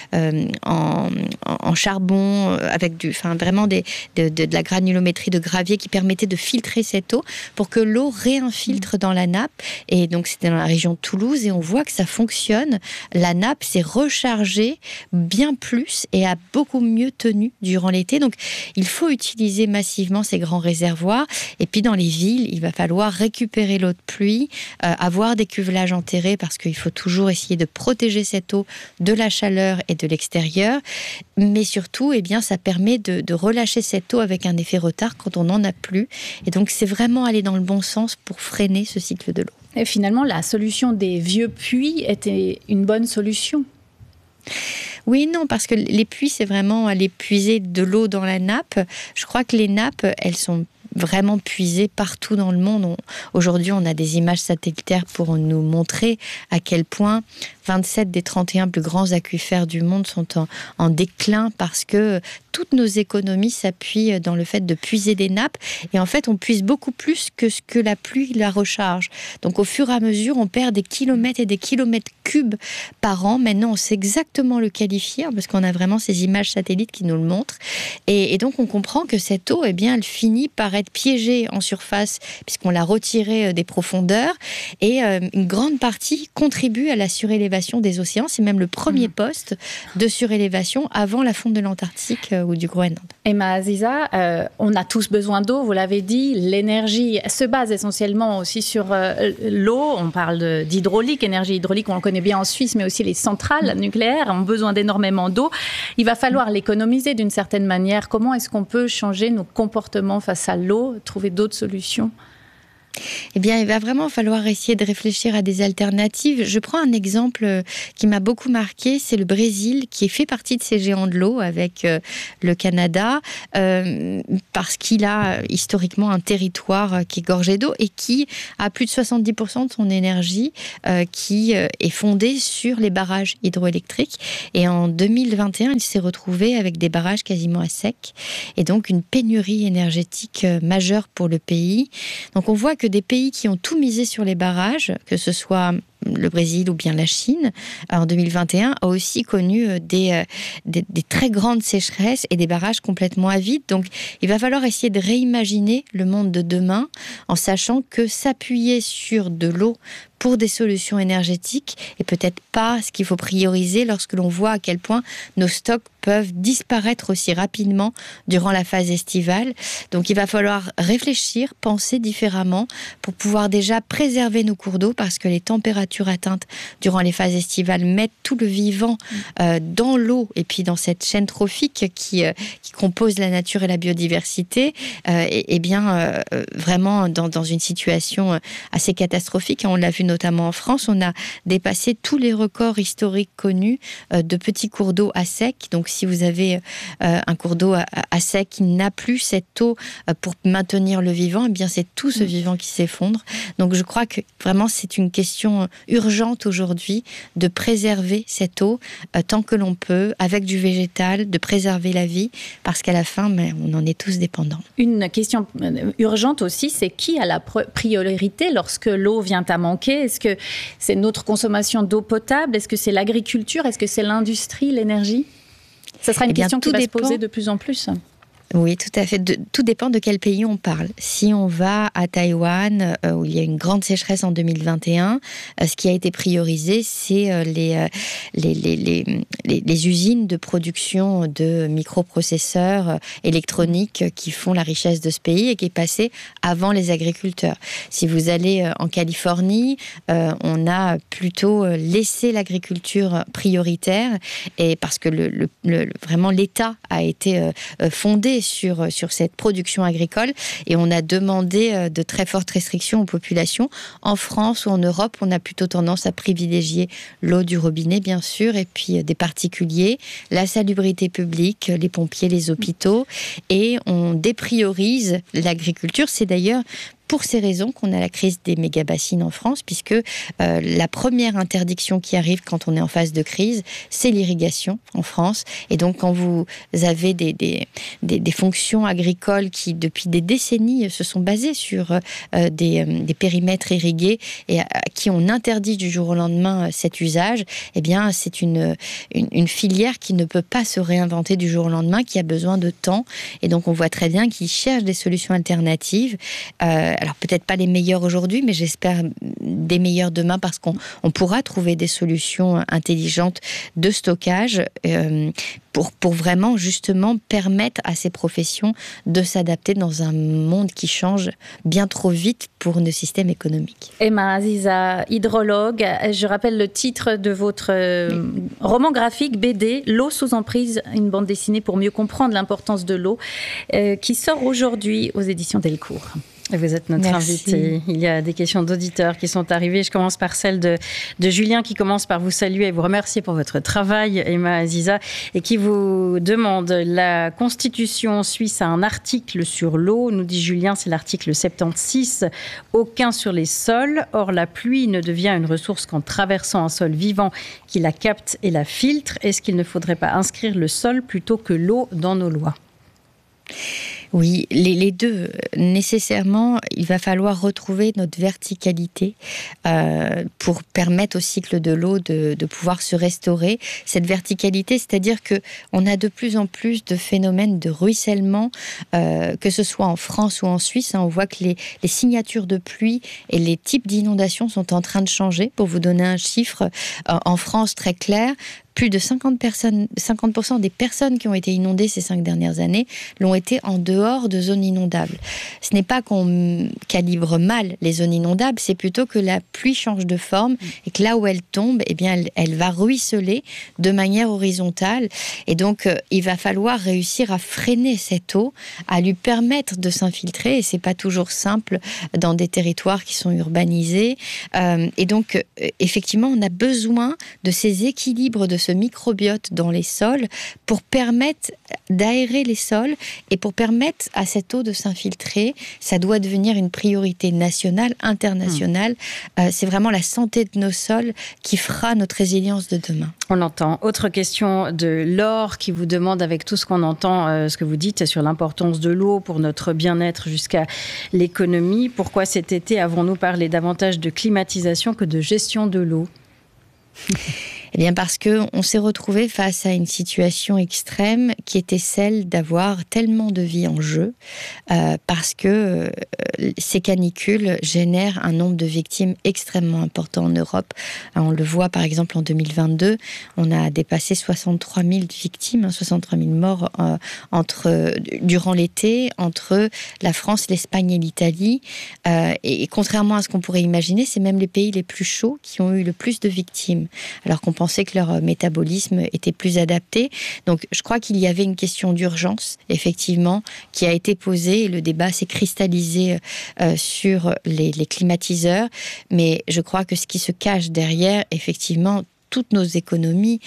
en charbon, avec vraiment de la granulométrie de gravier qui permettait de filtrer cette eau pour que l'eau réinfiltre dans la nappe. Et donc c'était dans la région de Toulouse et on voit que ça fonctionne. La nappe s'est rechargée bien plus et a beaucoup mieux tenu durant l'été. Donc il faut utiliser massivement ces grands réservoirs. Et puis dans les villes, il va falloir récupérer l'eau de pluie, avoir des cuvelages enterrés parce qu'il faut toujours essayer de protéger cette eau de la chaleur et de l'extérieur. Mais surtout, eh bien, ça permet de relâcher cette eau avec un effet retard quand on n'en a plus. Et donc, c'est vraiment aller dans le bon sens pour freiner ce cycle de l'eau. Et finalement, la solution des vieux puits était une bonne solution. Oui, non, parce que les puits, c'est vraiment aller puiser de l'eau dans la nappe. Je crois que les nappes, elles sont vraiment puisées partout dans le monde. Aujourd'hui, on a des images satellitaires pour nous montrer à quel point 27 des 31 plus grands aquifères du monde sont en déclin parce que toutes nos économies s'appuient dans le fait de puiser des nappes. Et en fait, on puise beaucoup plus que ce que la pluie la recharge. Donc, au fur et à mesure, on perd des kilomètres et des kilomètres cubes par an. Maintenant, on sait exactement le qualifier parce qu'on a vraiment ces images satellites qui nous le montrent. Et donc, on comprend que cette eau, eh bien, elle finit par être piégée en surface puisqu'on l'a retirée des profondeurs. Et une grande partie contribue à la surélévation des océans. C'est même le premier poste de surélévation avant la fonte de l'Antarctique ou du Groenland. Emma Aziza, on a tous besoin d'eau, vous l'avez dit. L'énergie se base essentiellement aussi sur l'eau. On parle d'hydraulique, énergie hydraulique, on le connaît bien en Suisse, mais aussi les centrales nucléaires ont besoin d'énormément d'eau. Il va falloir l'économiser d'une certaine manière. Comment est-ce qu'on peut changer nos comportements face à l'eau, trouver d'autres solutions ? Eh bien, il va vraiment falloir essayer de réfléchir à des alternatives. Je prends un exemple qui m'a beaucoup marqué, c'est le Brésil, qui fait partie de ces géants de l'eau avec le Canada, parce qu'il a historiquement un territoire qui est gorgé d'eau et qui a plus de 70% de son énergie qui est fondée sur les barrages hydroélectriques. Et en 2021, il s'est retrouvé avec des barrages quasiment à sec et donc une pénurie énergétique majeure pour le pays. Donc on voit que des pays qui ont tout misé sur les barrages, que ce soit le Brésil ou bien la Chine, en 2021, a aussi connu des très grandes sécheresses et des barrages complètement à vide. Donc, il va falloir essayer de réimaginer le monde de demain en sachant que s'appuyer sur de l'eau pour des solutions énergétiques est peut-être pas ce qu'il faut prioriser lorsque l'on voit à quel point nos stocks peuvent disparaître aussi rapidement durant la phase estivale. Donc, il va falloir réfléchir, penser différemment pour pouvoir déjà préserver nos cours d'eau parce que les températures atteintes durant les phases estivales mettent tout le vivant dans l'eau et puis dans cette chaîne trophique qui compose la nature et la biodiversité et bien vraiment dans une situation assez catastrophique. On l'a vu notamment en France, on a dépassé tous les records historiques connus de petits cours d'eau à sec. Donc si vous avez un cours d'eau à sec qui n'a plus cette eau pour maintenir le vivant, eh bien c'est tout ce vivant qui s'effondre. Donc je crois que vraiment c'est une question urgente aujourd'hui de préserver cette eau tant que l'on peut, avec du végétal, de préserver la vie, parce qu'à la fin, on en est tous dépendants. Une question urgente aussi, c'est qui a la priorité lorsque l'eau vient à manquer ? Est-ce que c'est notre consommation d'eau potable ? Est-ce que c'est l'agriculture ? Est-ce que c'est l'industrie, l'énergie ? Ça sera une question qui va se poser de plus en plus. Oui, tout à fait. Tout dépend de quel pays on parle. Si on va à Taïwan, où il y a une grande sécheresse en 2021, ce qui a été priorisé, c'est les usines de production de microprocesseurs électroniques qui font la richesse de ce pays et qui est passé avant les agriculteurs. Si vous allez en Californie, on a plutôt laissé l'agriculture prioritaire et parce que vraiment l'État a été fondé sur cette production agricole et on a demandé de très fortes restrictions aux populations. En France ou en Europe, on a plutôt tendance à privilégier l'eau du robinet, bien sûr, et puis des particuliers, la salubrité publique, les pompiers, les hôpitaux, et on dépriorise l'agriculture. C'est d'ailleurs pour ces raisons qu'on a la crise des méga-bassines en France, puisque la première interdiction qui arrive quand on est en phase de crise, c'est l'irrigation en France. Et donc, quand vous avez des fonctions agricoles qui, depuis des décennies, se sont basées sur des périmètres irrigués et à qui on interdit du jour au lendemain cet usage, eh bien, c'est une filière qui ne peut pas se réinventer du jour au lendemain, qui a besoin de temps. Et donc, on voit très bien qu'ils cherchent des solutions alternatives. Alors peut-être pas les meilleures aujourd'hui, mais j'espère des meilleures demain parce qu'on pourra trouver des solutions intelligentes de stockage pour vraiment justement permettre à ces professions de s'adapter dans un monde qui change bien trop vite pour nos systèmes économiques. Emma Aziza, hydrologue, je rappelle le titre de votre roman graphique BD, L'eau sous emprise, une bande dessinée pour mieux comprendre l'importance de l'eau, qui sort aujourd'hui aux éditions Delcourt. Et vous êtes notre invité. Il y a des questions d'auditeurs qui sont arrivées. Je commence par celle de Julien qui commence par vous saluer et vous remercier pour votre travail, Emma Aziza, et qui vous demande: la Constitution suisse a un article sur l'eau, nous dit Julien, c'est l'article 76, aucun sur les sols. Or, la pluie ne devient une ressource qu'en traversant un sol vivant qui la capte et la filtre. Est-ce qu'il ne faudrait pas inscrire le sol plutôt que l'eau dans nos lois ? Oui, les deux. Nécessairement, il va falloir retrouver notre verticalité pour permettre au cycle de l'eau de pouvoir se restaurer. Cette verticalité, c'est-à-dire qu'on a de plus en plus de phénomènes de ruissellement, que ce soit en France ou en Suisse. On voit que les signatures de pluie et les types d'inondations sont en train de changer. Pour vous donner un chiffre, en France très clair, plus de 50% des personnes qui ont été inondées ces 5 dernières années l'ont été en dehors de zones inondables. Ce n'est pas qu'on calibre mal les zones inondables, c'est plutôt que la pluie change de forme et que là où elle tombe, eh bien, elle va ruisseler de manière horizontale. Et donc, il va falloir réussir à freiner cette eau, à lui permettre de s'infiltrer. Et c'est pas toujours simple dans des territoires qui sont urbanisés. Et donc, effectivement, on a besoin de ces équilibres de ce microbiote dans les sols pour permettre d'aérer les sols et pour permettre à cette eau de s'infiltrer. Ça doit devenir une priorité nationale, internationale. C'est vraiment la santé de nos sols qui fera notre résilience de demain. On l'entend. Autre question de Laure qui vous demande, avec tout ce qu'on entend, ce que vous dites sur l'importance de l'eau pour notre bien-être jusqu'à l'économie, pourquoi cet été avons-nous parlé davantage de climatisation que de gestion de l'eau ? Eh bien parce qu'on s'est retrouvé face à une situation extrême qui était celle d'avoir tellement de vie en jeu, parce que ces canicules génèrent un nombre de victimes extrêmement important en Europe. On le voit par exemple en 2022, on a dépassé 63 000 victimes, 63 000 morts durant l'été entre la France, l'Espagne et l'Italie. Et contrairement à ce qu'on pourrait imaginer, c'est même les pays les plus chauds qui ont eu le plus de victimes, alors qu'on pensait que leur métabolisme était plus adapté. Donc je crois qu'il y avait une question d'urgence, effectivement, qui a été posée, et le débat s'est cristallisé sur les climatiseurs. Mais je crois que ce qui se cache derrière, effectivement, toutes nos économies,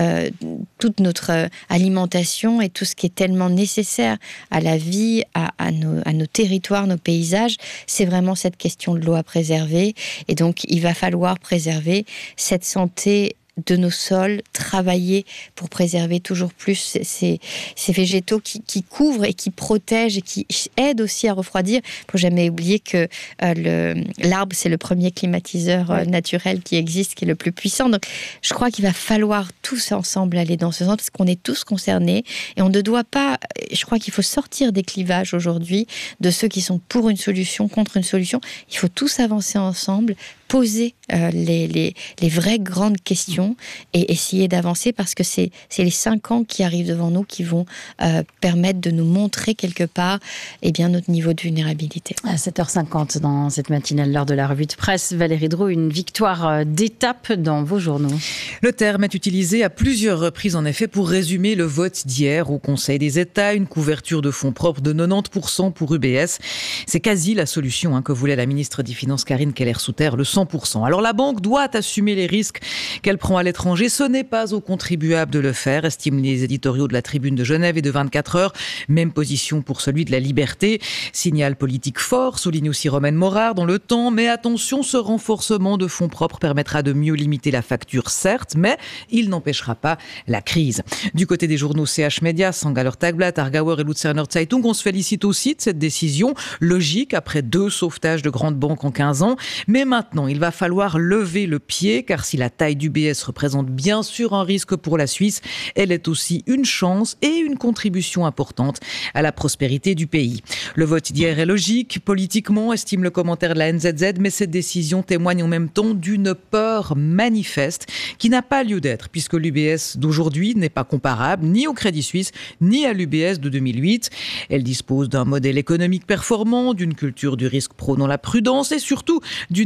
toute notre alimentation et tout ce qui est tellement nécessaire à la vie, à nos territoires, nos paysages, c'est vraiment cette question de l'eau à préserver. Et donc, il va falloir préserver cette santé de nos sols, travailler pour préserver toujours plus ces végétaux qui couvrent et qui protègent et qui aident aussi à refroidir. Il ne faut jamais oublier que l'arbre, c'est le premier climatiseur naturel qui existe, qui est le plus puissant. Donc, je crois qu'il va falloir tous ensemble aller dans ce sens, parce qu'on est tous concernés et on ne doit pas... Je crois qu'il faut sortir des clivages aujourd'hui, de ceux qui sont pour une solution, contre une solution. Il faut tous avancer ensemble, poser les vraies grandes questions et essayer d'avancer, parce que c'est les 5 ans qui arrivent devant nous qui vont permettre de nous montrer quelque part notre niveau de vulnérabilité. À 7h50 dans cette matinale, l'heure de la revue de presse, Valérie Drouot, une victoire d'étape dans vos journaux. Le terme est utilisé à plusieurs reprises en effet pour résumer le vote d'hier au Conseil des États, une couverture de fonds propres de 90% pour UBS. C'est quasi la solution que voulait la ministre des Finances Karine Keller-Souter, le 100%. Alors la banque doit assumer les risques qu'elle prend à l'étranger. Ce n'est pas aux contribuables de le faire, estiment les éditoriaux de la Tribune de Genève et de 24 heures. Même position pour celui de la Liberté. Signal politique fort, souligne aussi Romaine Morard dans Le Temps. Mais attention, ce renforcement de fonds propres permettra de mieux limiter la facture, certes, mais il n'empêchera pas la crise. Du côté des journaux CH Media, Sangaller Tagblatt, Aargauer et Luzerner Zeitung, on se félicite aussi de cette décision logique après 2 sauvetages de grandes banques en 15 ans. Mais maintenant, il va falloir lever le pied, car si la taille d'UBS représente bien sûr un risque pour la Suisse, elle est aussi une chance et une contribution importante à la prospérité du pays. Le vote d'hier est logique, politiquement, estime le commentaire de la NZZ, mais cette décision témoigne en même temps d'une peur manifeste qui n'a pas lieu d'être, puisque l'UBS d'aujourd'hui n'est pas comparable ni au Crédit Suisse, ni à l'UBS de 2008. Elle dispose d'un modèle économique performant, d'une culture du risque prônant la prudence et surtout d'une assise financière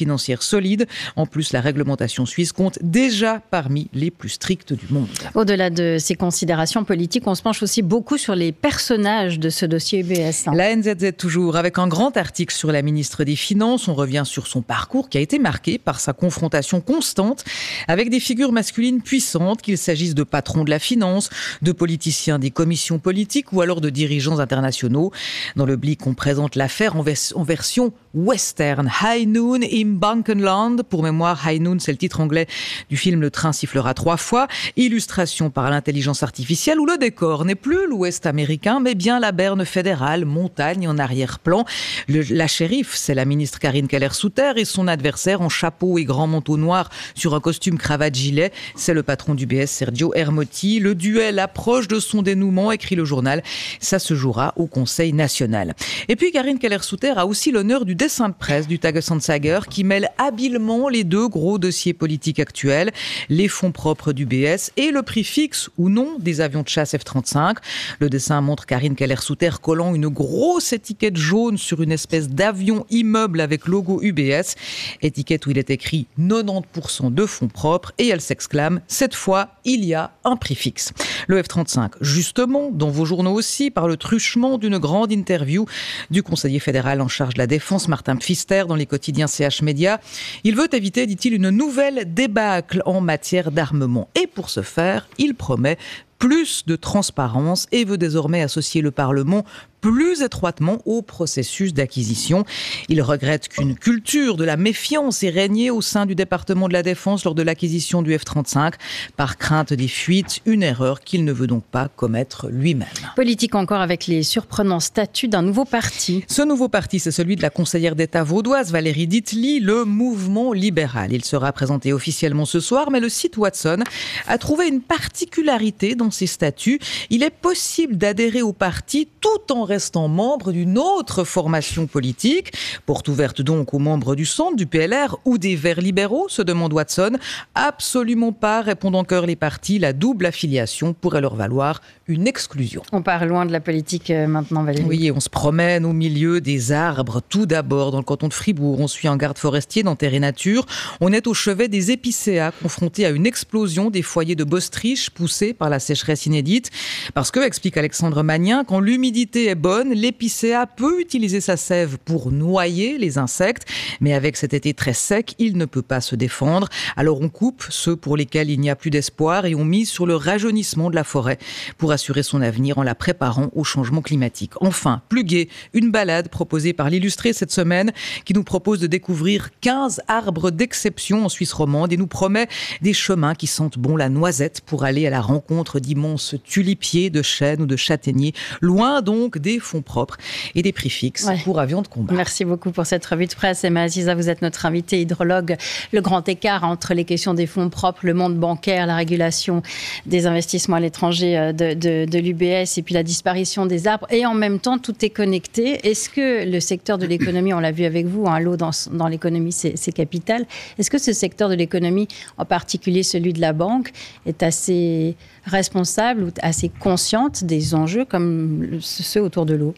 financière solide. En plus, la réglementation suisse compte déjà parmi les plus strictes du monde. Au-delà de ces considérations politiques, on se penche aussi beaucoup sur les personnages de ce dossier UBS. La NZZ toujours, avec un grand article sur la ministre des Finances. On revient sur son parcours qui a été marqué par sa confrontation constante avec des figures masculines puissantes, qu'il s'agisse de patrons de la finance, de politiciens des commissions politiques ou alors de dirigeants internationaux. Dans le Blick, on présente l'affaire en version western. High Noon im Bankenland. Pour mémoire, High Noon, c'est le titre anglais du film Le train sifflera 3 fois. Illustration par l'intelligence artificielle où le décor n'est plus l'Ouest américain, mais bien la Berne fédérale, montagne en arrière-plan. La shérif, c'est la ministre Karine Keller-Souter et son adversaire en chapeau et grand manteau noir sur un costume cravate-gilet, c'est le patron du BS, Sergio Ermotti. Le duel approche de son dénouement, écrit le journal. Ça se jouera au Conseil national. Et puis Karine Keller-Souter a aussi l'honneur du dessin de presse du Tagesanzeiger qui mêle habilement les deux gros dossiers politiques actuels, les fonds propres du BS et le prix fixe ou non des avions de chasse F-35. Le dessin montre Karine Keller-Souter collant une grosse étiquette jaune sur une espèce d'avion immeuble avec logo UBS, étiquette où il est écrit 90% de fonds propres et elle s'exclame « Cette fois, il y a un prix fixe ». Le F-35, justement, dans vos journaux aussi, par le truchement d'une grande interview du conseiller fédéral en charge de la défense, Martin Pfister, dans les quotidiens CH Média. Il veut éviter, dit-il, une nouvelle débâcle en matière d'armement. Et pour ce faire, il promet plus de transparence et veut désormais associer le Parlement plus étroitement au processus d'acquisition. Il regrette qu'une culture de la méfiance ait régné au sein du département de la Défense lors de l'acquisition du F-35, par crainte des fuites, une erreur qu'il ne veut donc pas commettre lui-même. Politique encore avec les surprenants statuts d'un nouveau parti. Ce nouveau parti, c'est celui de la conseillère d'État vaudoise Valérie Dittli, le Mouvement libéral. Il sera présenté officiellement ce soir, mais le site Watson a trouvé une particularité dans ses statuts. Il est possible d'adhérer au parti tout en restant membre d'une autre formation politique. Porte ouverte donc aux membres du Centre, du PLR ou des Verts libéraux, se demande Watson. Absolument pas, répondent en chœur les partis. La double affiliation pourrait leur valoir une exclusion. On part loin de la politique maintenant, Valérie. Oui, on se promène au milieu des arbres. Tout d'abord, dans le canton de Fribourg, on suit un garde forestier dans Terre et Nature. On est au chevet des épicéas, confrontés à une explosion des foyers de Bostriche poussés par la sécheresse inédite. Parce que, explique Alexandre Magnin, quand l'humidité est bonne, l'épicéa peut utiliser sa sève pour noyer les insectes. Mais avec cet été très sec, il ne peut pas se défendre. Alors on coupe ceux pour lesquels il n'y a plus d'espoir et on mise sur le rajeunissement de la forêt pour assurer son avenir en la préparant au changement climatique. Enfin, plus gai, une balade proposée par l'Illustré cette semaine qui nous propose de découvrir 15 arbres d'exception en Suisse romande et nous promet des chemins qui sentent bon la noisette pour aller à la rencontre d'immenses tulipiers, de chênes ou de châtaigniers, loin donc des fonds propres et des prix fixes pour avions de combat. Merci beaucoup pour cette revue de presse. Emma Aziza, vous êtes notre invitée hydrologue. Le grand écart entre les questions des fonds propres, le monde bancaire, la régulation des investissements à l'étranger de l'UBS et puis la disparition des arbres et en même temps tout est connecté. Est-ce que le secteur de l'économie, on l'a vu avec vous, l'eau dans l'économie c'est capital, est-ce que ce secteur de l'économie, en particulier celui de la banque, est assez responsable ou assez consciente des enjeux comme ceux autour de l'eau?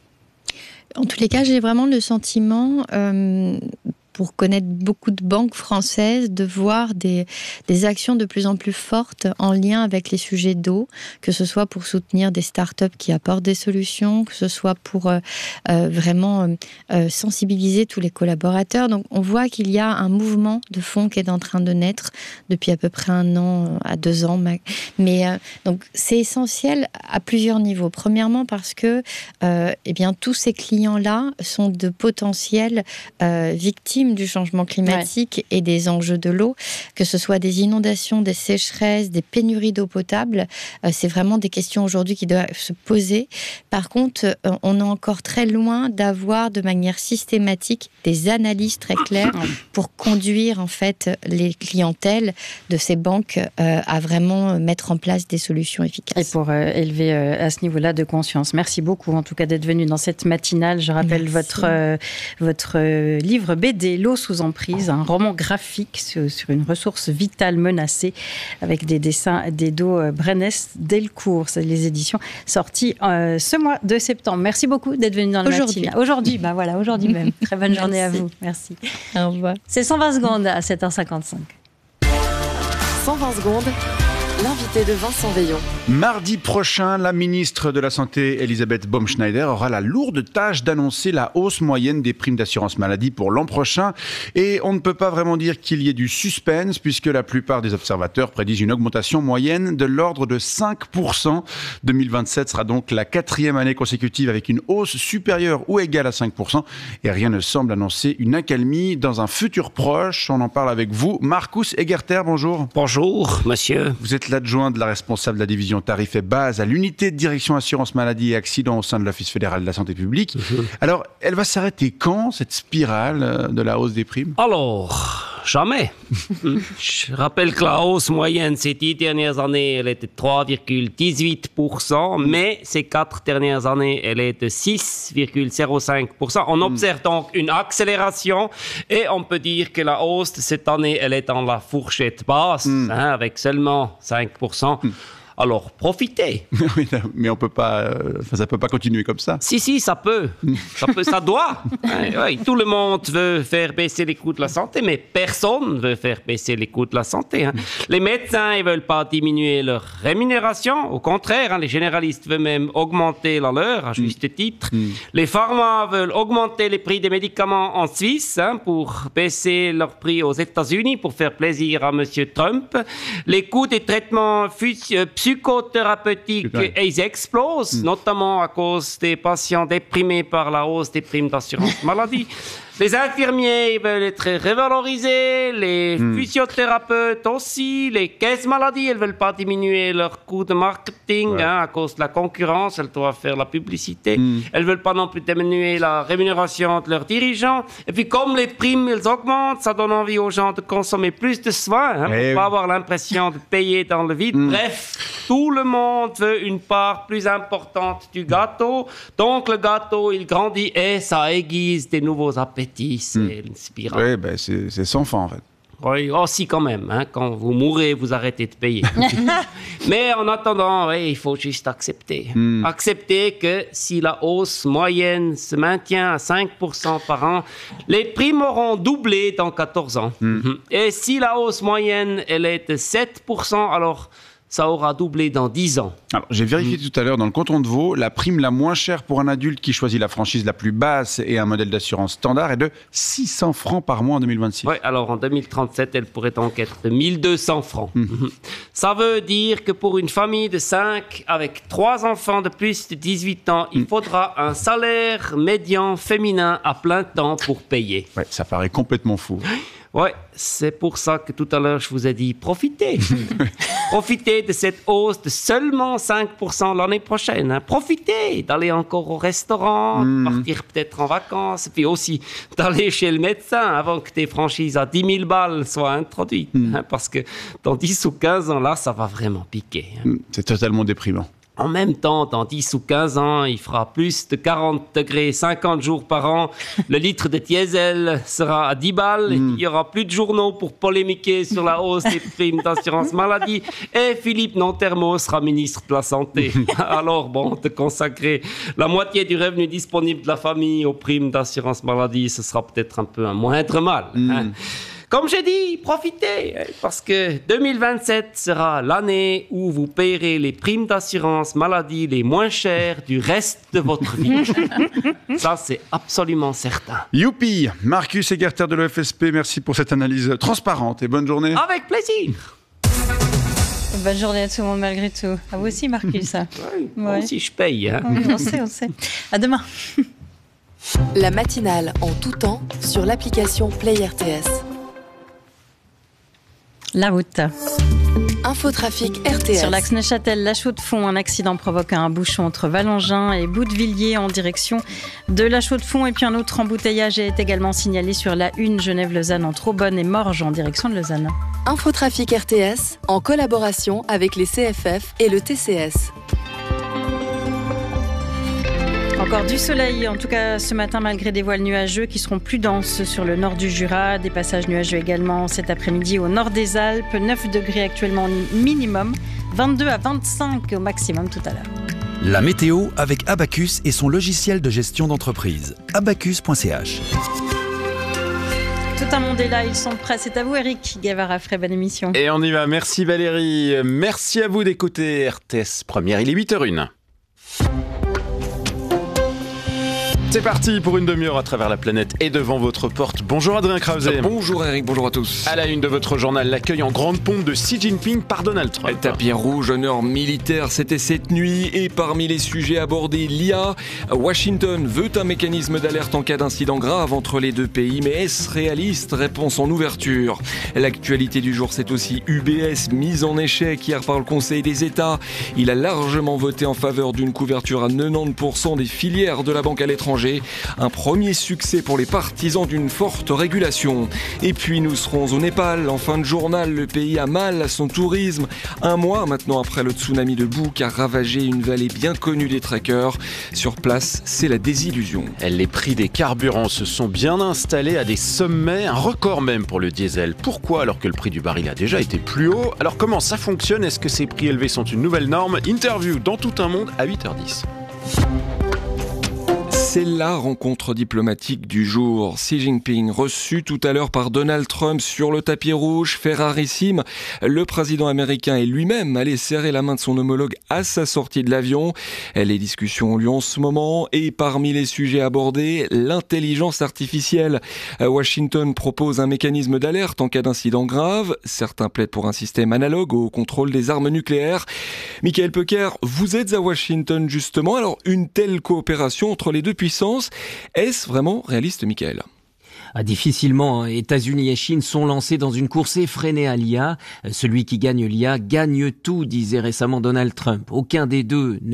En tous les cas, j'ai vraiment le sentiment, pour connaître beaucoup de banques françaises, de voir des actions de plus en plus fortes en lien avec les sujets d'eau, que ce soit pour soutenir des startups qui apportent des solutions, que ce soit pour vraiment sensibiliser tous les collaborateurs. Donc on voit qu'il y a un mouvement de fond qui est en train de naître depuis à peu près 1 an à 2 ans. Mais donc c'est essentiel à plusieurs niveaux. Premièrement parce que tous ces clients-là sont de potentiels victimes du changement climatique et des enjeux de l'eau, que ce soit des inondations, des sécheresses, des pénuries d'eau potable. C'est vraiment des questions aujourd'hui qui doivent se poser. Par contre, on est encore très loin d'avoir de manière systématique des analyses très claires pour conduire en fait les clientèles de ces banques à vraiment mettre en place des solutions efficaces. Et pour élever à ce niveau-là de conscience. Merci beaucoup en tout cas d'être venu dans cette matinale. Je rappelle votre livre BD, s'intitulait L'eau sous emprise, un roman graphique sur une ressource vitale menacée avec des dessins d'Edo Brenes-Delcourt. C'est les éditions sorties ce mois de septembre. Merci beaucoup d'être venu dans le matin. Aujourd'hui même. Très bonne journée à vous. Merci. Au revoir. C'est 120 secondes à 7h55. 120 secondes, l'invité de Vincent Veillon. Mardi prochain, la ministre de la Santé, Elisabeth Baumschneider, aura la lourde tâche d'annoncer la hausse moyenne des primes d'assurance maladie pour l'an prochain. Et on ne peut pas vraiment dire qu'il y ait du suspense, puisque la plupart des observateurs prédisent une augmentation moyenne de l'ordre de 5%. 2027 sera donc la 4e année consécutive avec une hausse supérieure ou égale à 5%. Et rien ne semble annoncer une accalmie dans un futur proche. On en parle avec vous. Marcus Egerter, bonjour. Bonjour, monsieur. Vous êtes l'adjoint de la responsable de la division tarifs et bases à l'unité de direction assurance maladie et accidents au sein de l'Office fédéral de la santé publique. Alors, elle va s'arrêter quand, cette spirale de la hausse des primes ? Alors, jamais. Je rappelle que la hausse moyenne ces 10 dernières années, elle était de 3,18%, mais ces 4 dernières années, elle est de 6,05%. On observe donc une accélération et on peut dire que la hausse de cette année, elle est dans la fourchette basse, avec seulement 5%. Alors, profitez. Oui, mais on peut pas, ça peut pas continuer comme ça. Si, ça peut. Ça doit. Oui, tout le monde veut faire baisser les coûts de la santé, mais personne ne veut faire baisser les coûts de la santé. Les médecins, ils veulent pas diminuer leur rémunération. Au contraire, les généralistes veulent même augmenter la leur, à juste titre. Les pharma veulent augmenter les prix des médicaments en Suisse pour baisser leur prix aux États-Unis pour faire plaisir à Monsieur Trump. Les coûts des traitements psychothérapeutiques, ils explosent, notamment à cause des patients déprimés par la hausse des primes d'assurance maladie. Les infirmiers, ils veulent être revalorisés, les physiothérapeutes aussi, les caisses maladies, elles veulent pas diminuer leurs coûts de marketing à cause de la concurrence, elles doivent faire la publicité. Elles veulent pas non plus diminuer la rémunération de leurs dirigeants. Et puis comme les primes, elles augmentent, ça donne envie aux gens de consommer plus de soins, pour pas avoir l'impression de payer dans le vide. Bref, tout le monde veut une part plus importante du gâteau. Donc le gâteau, il grandit et ça aiguise des nouveaux appétits. C'est une spirale. Oui, c'est sans fin en fait. Oui, aussi quand même. Quand vous mourrez, vous arrêtez de payer. Mais en attendant, il faut juste accepter. Accepter que si la hausse moyenne se maintient à 5% par an, les primes auront doublé dans 14 ans. Et si la hausse moyenne, elle est de 7%, alors ça aura doublé dans 10 ans. Alors, j'ai vérifié tout à l'heure dans le canton de Vaud, la prime la moins chère pour un adulte qui choisit la franchise la plus basse et un modèle d'assurance standard est de 600 francs par mois en 2026. Oui, alors en 2037, elle pourrait donc être de 1200 francs. Ça veut dire que pour une famille de 5 avec 3 enfants de plus de 18 ans, il faudra un salaire médian féminin à plein temps pour payer. Ouais, ça paraît complètement fou. Ouais, c'est pour ça que tout à l'heure, je vous ai dit profitez. Profitez de cette hausse de seulement 5% l'année prochaine. Profitez d'aller encore au restaurant, de partir peut-être en vacances, et puis aussi d'aller chez le médecin avant que tes franchises à 10 000 balles soient introduites. Parce que dans 10 ou 15 ans, là, ça va vraiment piquer. C'est totalement déprimant. En même temps, dans 10 ou 15 ans, il fera plus de 40 degrés 50 jours par an. Le litre de diesel sera à 10 balles. Il n'y aura plus de journaux pour polémiquer sur la hausse des primes d'assurance maladie. Et Philippe Nantermo sera ministre de la Santé. Alors bon, de consacrer la moitié du revenu disponible de la famille aux primes d'assurance maladie, ce sera peut-être un peu un moindre mal. Comme j'ai dit, profitez, parce que 2027 sera l'année où vous payerez les primes d'assurance maladie les moins chères du reste de votre vie. Ça, c'est absolument certain. Youpi! Marcus Egerter de l'OFSP, merci pour cette analyse transparente et bonne journée. Avec plaisir! Bonne journée à tout le monde malgré tout. À vous aussi, Marcus. Moi aussi, je paye. On sait. À demain. La matinale en tout temps sur l'application Play RTS. La route. Infotrafic RTS. Sur l'axe Neuchâtel-La Chaux-de-Fonds, un accident provoque un bouchon entre Valangin et Boutevilliers en direction de La Chaux-de-Fonds. Et puis un autre embouteillage est également signalé sur la 1 Genève-Lausanne entre Aubonne et Morges en direction de Lausanne. Infotrafic RTS en collaboration avec les CFF et le TCS. Encore du soleil, en tout cas ce matin, malgré des voiles nuageux qui seront plus denses sur le nord du Jura. Des passages nuageux également cet après-midi au nord des Alpes. 9 degrés actuellement minimum, 22 à 25 au maximum tout à l'heure. La météo avec Abacus et son logiciel de gestion d'entreprise. Abacus.ch. Tout un monde est là, ils sont prêts. C'est à vous, Eric Guevara, bonne émission. Et on y va. Merci Valérie. Merci à vous d'écouter RTS Première. Il est 8h01. C'est parti pour une demi-heure à travers la planète et devant votre porte. Bonjour Adrien Krause. Bonjour Eric, bonjour à tous. À la une de votre journal, l'accueil en grande pompe de Xi Jinping par Donald Trump. Tapis rouge, honneur militaire, c'était cette nuit. Et parmi les sujets abordés, l'IA. Washington veut un mécanisme d'alerte en cas d'incident grave entre les deux pays. Mais est-ce réaliste? Réponse en ouverture. L'actualité du jour, c'est aussi UBS, mise en échec hier par le Conseil des États. Il a largement voté en faveur d'une couverture à 90% des filières de la banque à l'étranger. Un premier succès pour les partisans d'une forte régulation. Et puis nous serons au Népal. En fin de journal, le pays a mal à son tourisme. Un mois maintenant après le tsunami de boue qui a ravagé une vallée bien connue des trekkers. Sur place, c'est la désillusion. Les prix des carburants se sont bien installés à des sommets, un record même pour le diesel. Pourquoi alors que le prix du baril a déjà été plus haut? Alors comment ça fonctionne? Est-ce que ces prix élevés sont une nouvelle norme? Interview dans tout un monde à 8h10. C'est la rencontre diplomatique du jour. Xi Jinping reçu tout à l'heure par Donald Trump sur le tapis rouge, fait rarissime. Le président américain est lui-même allé serrer la main de son homologue à sa sortie de l'avion. Les discussions ont lieu en ce moment et parmi les sujets abordés, l'intelligence artificielle. Washington propose un mécanisme d'alerte en cas d'incident grave. Certains plaident pour un système analogue au contrôle des armes nucléaires. Michael Pecker, vous êtes à Washington justement. Alors une telle coopération entre les deux puissances, est-ce vraiment réaliste, Michael ? Difficilement. États-Unis et Chine sont lancés dans une course effrénée à l'IA. Celui qui gagne l'IA gagne tout, disait récemment Donald Trump. Aucun des deux ne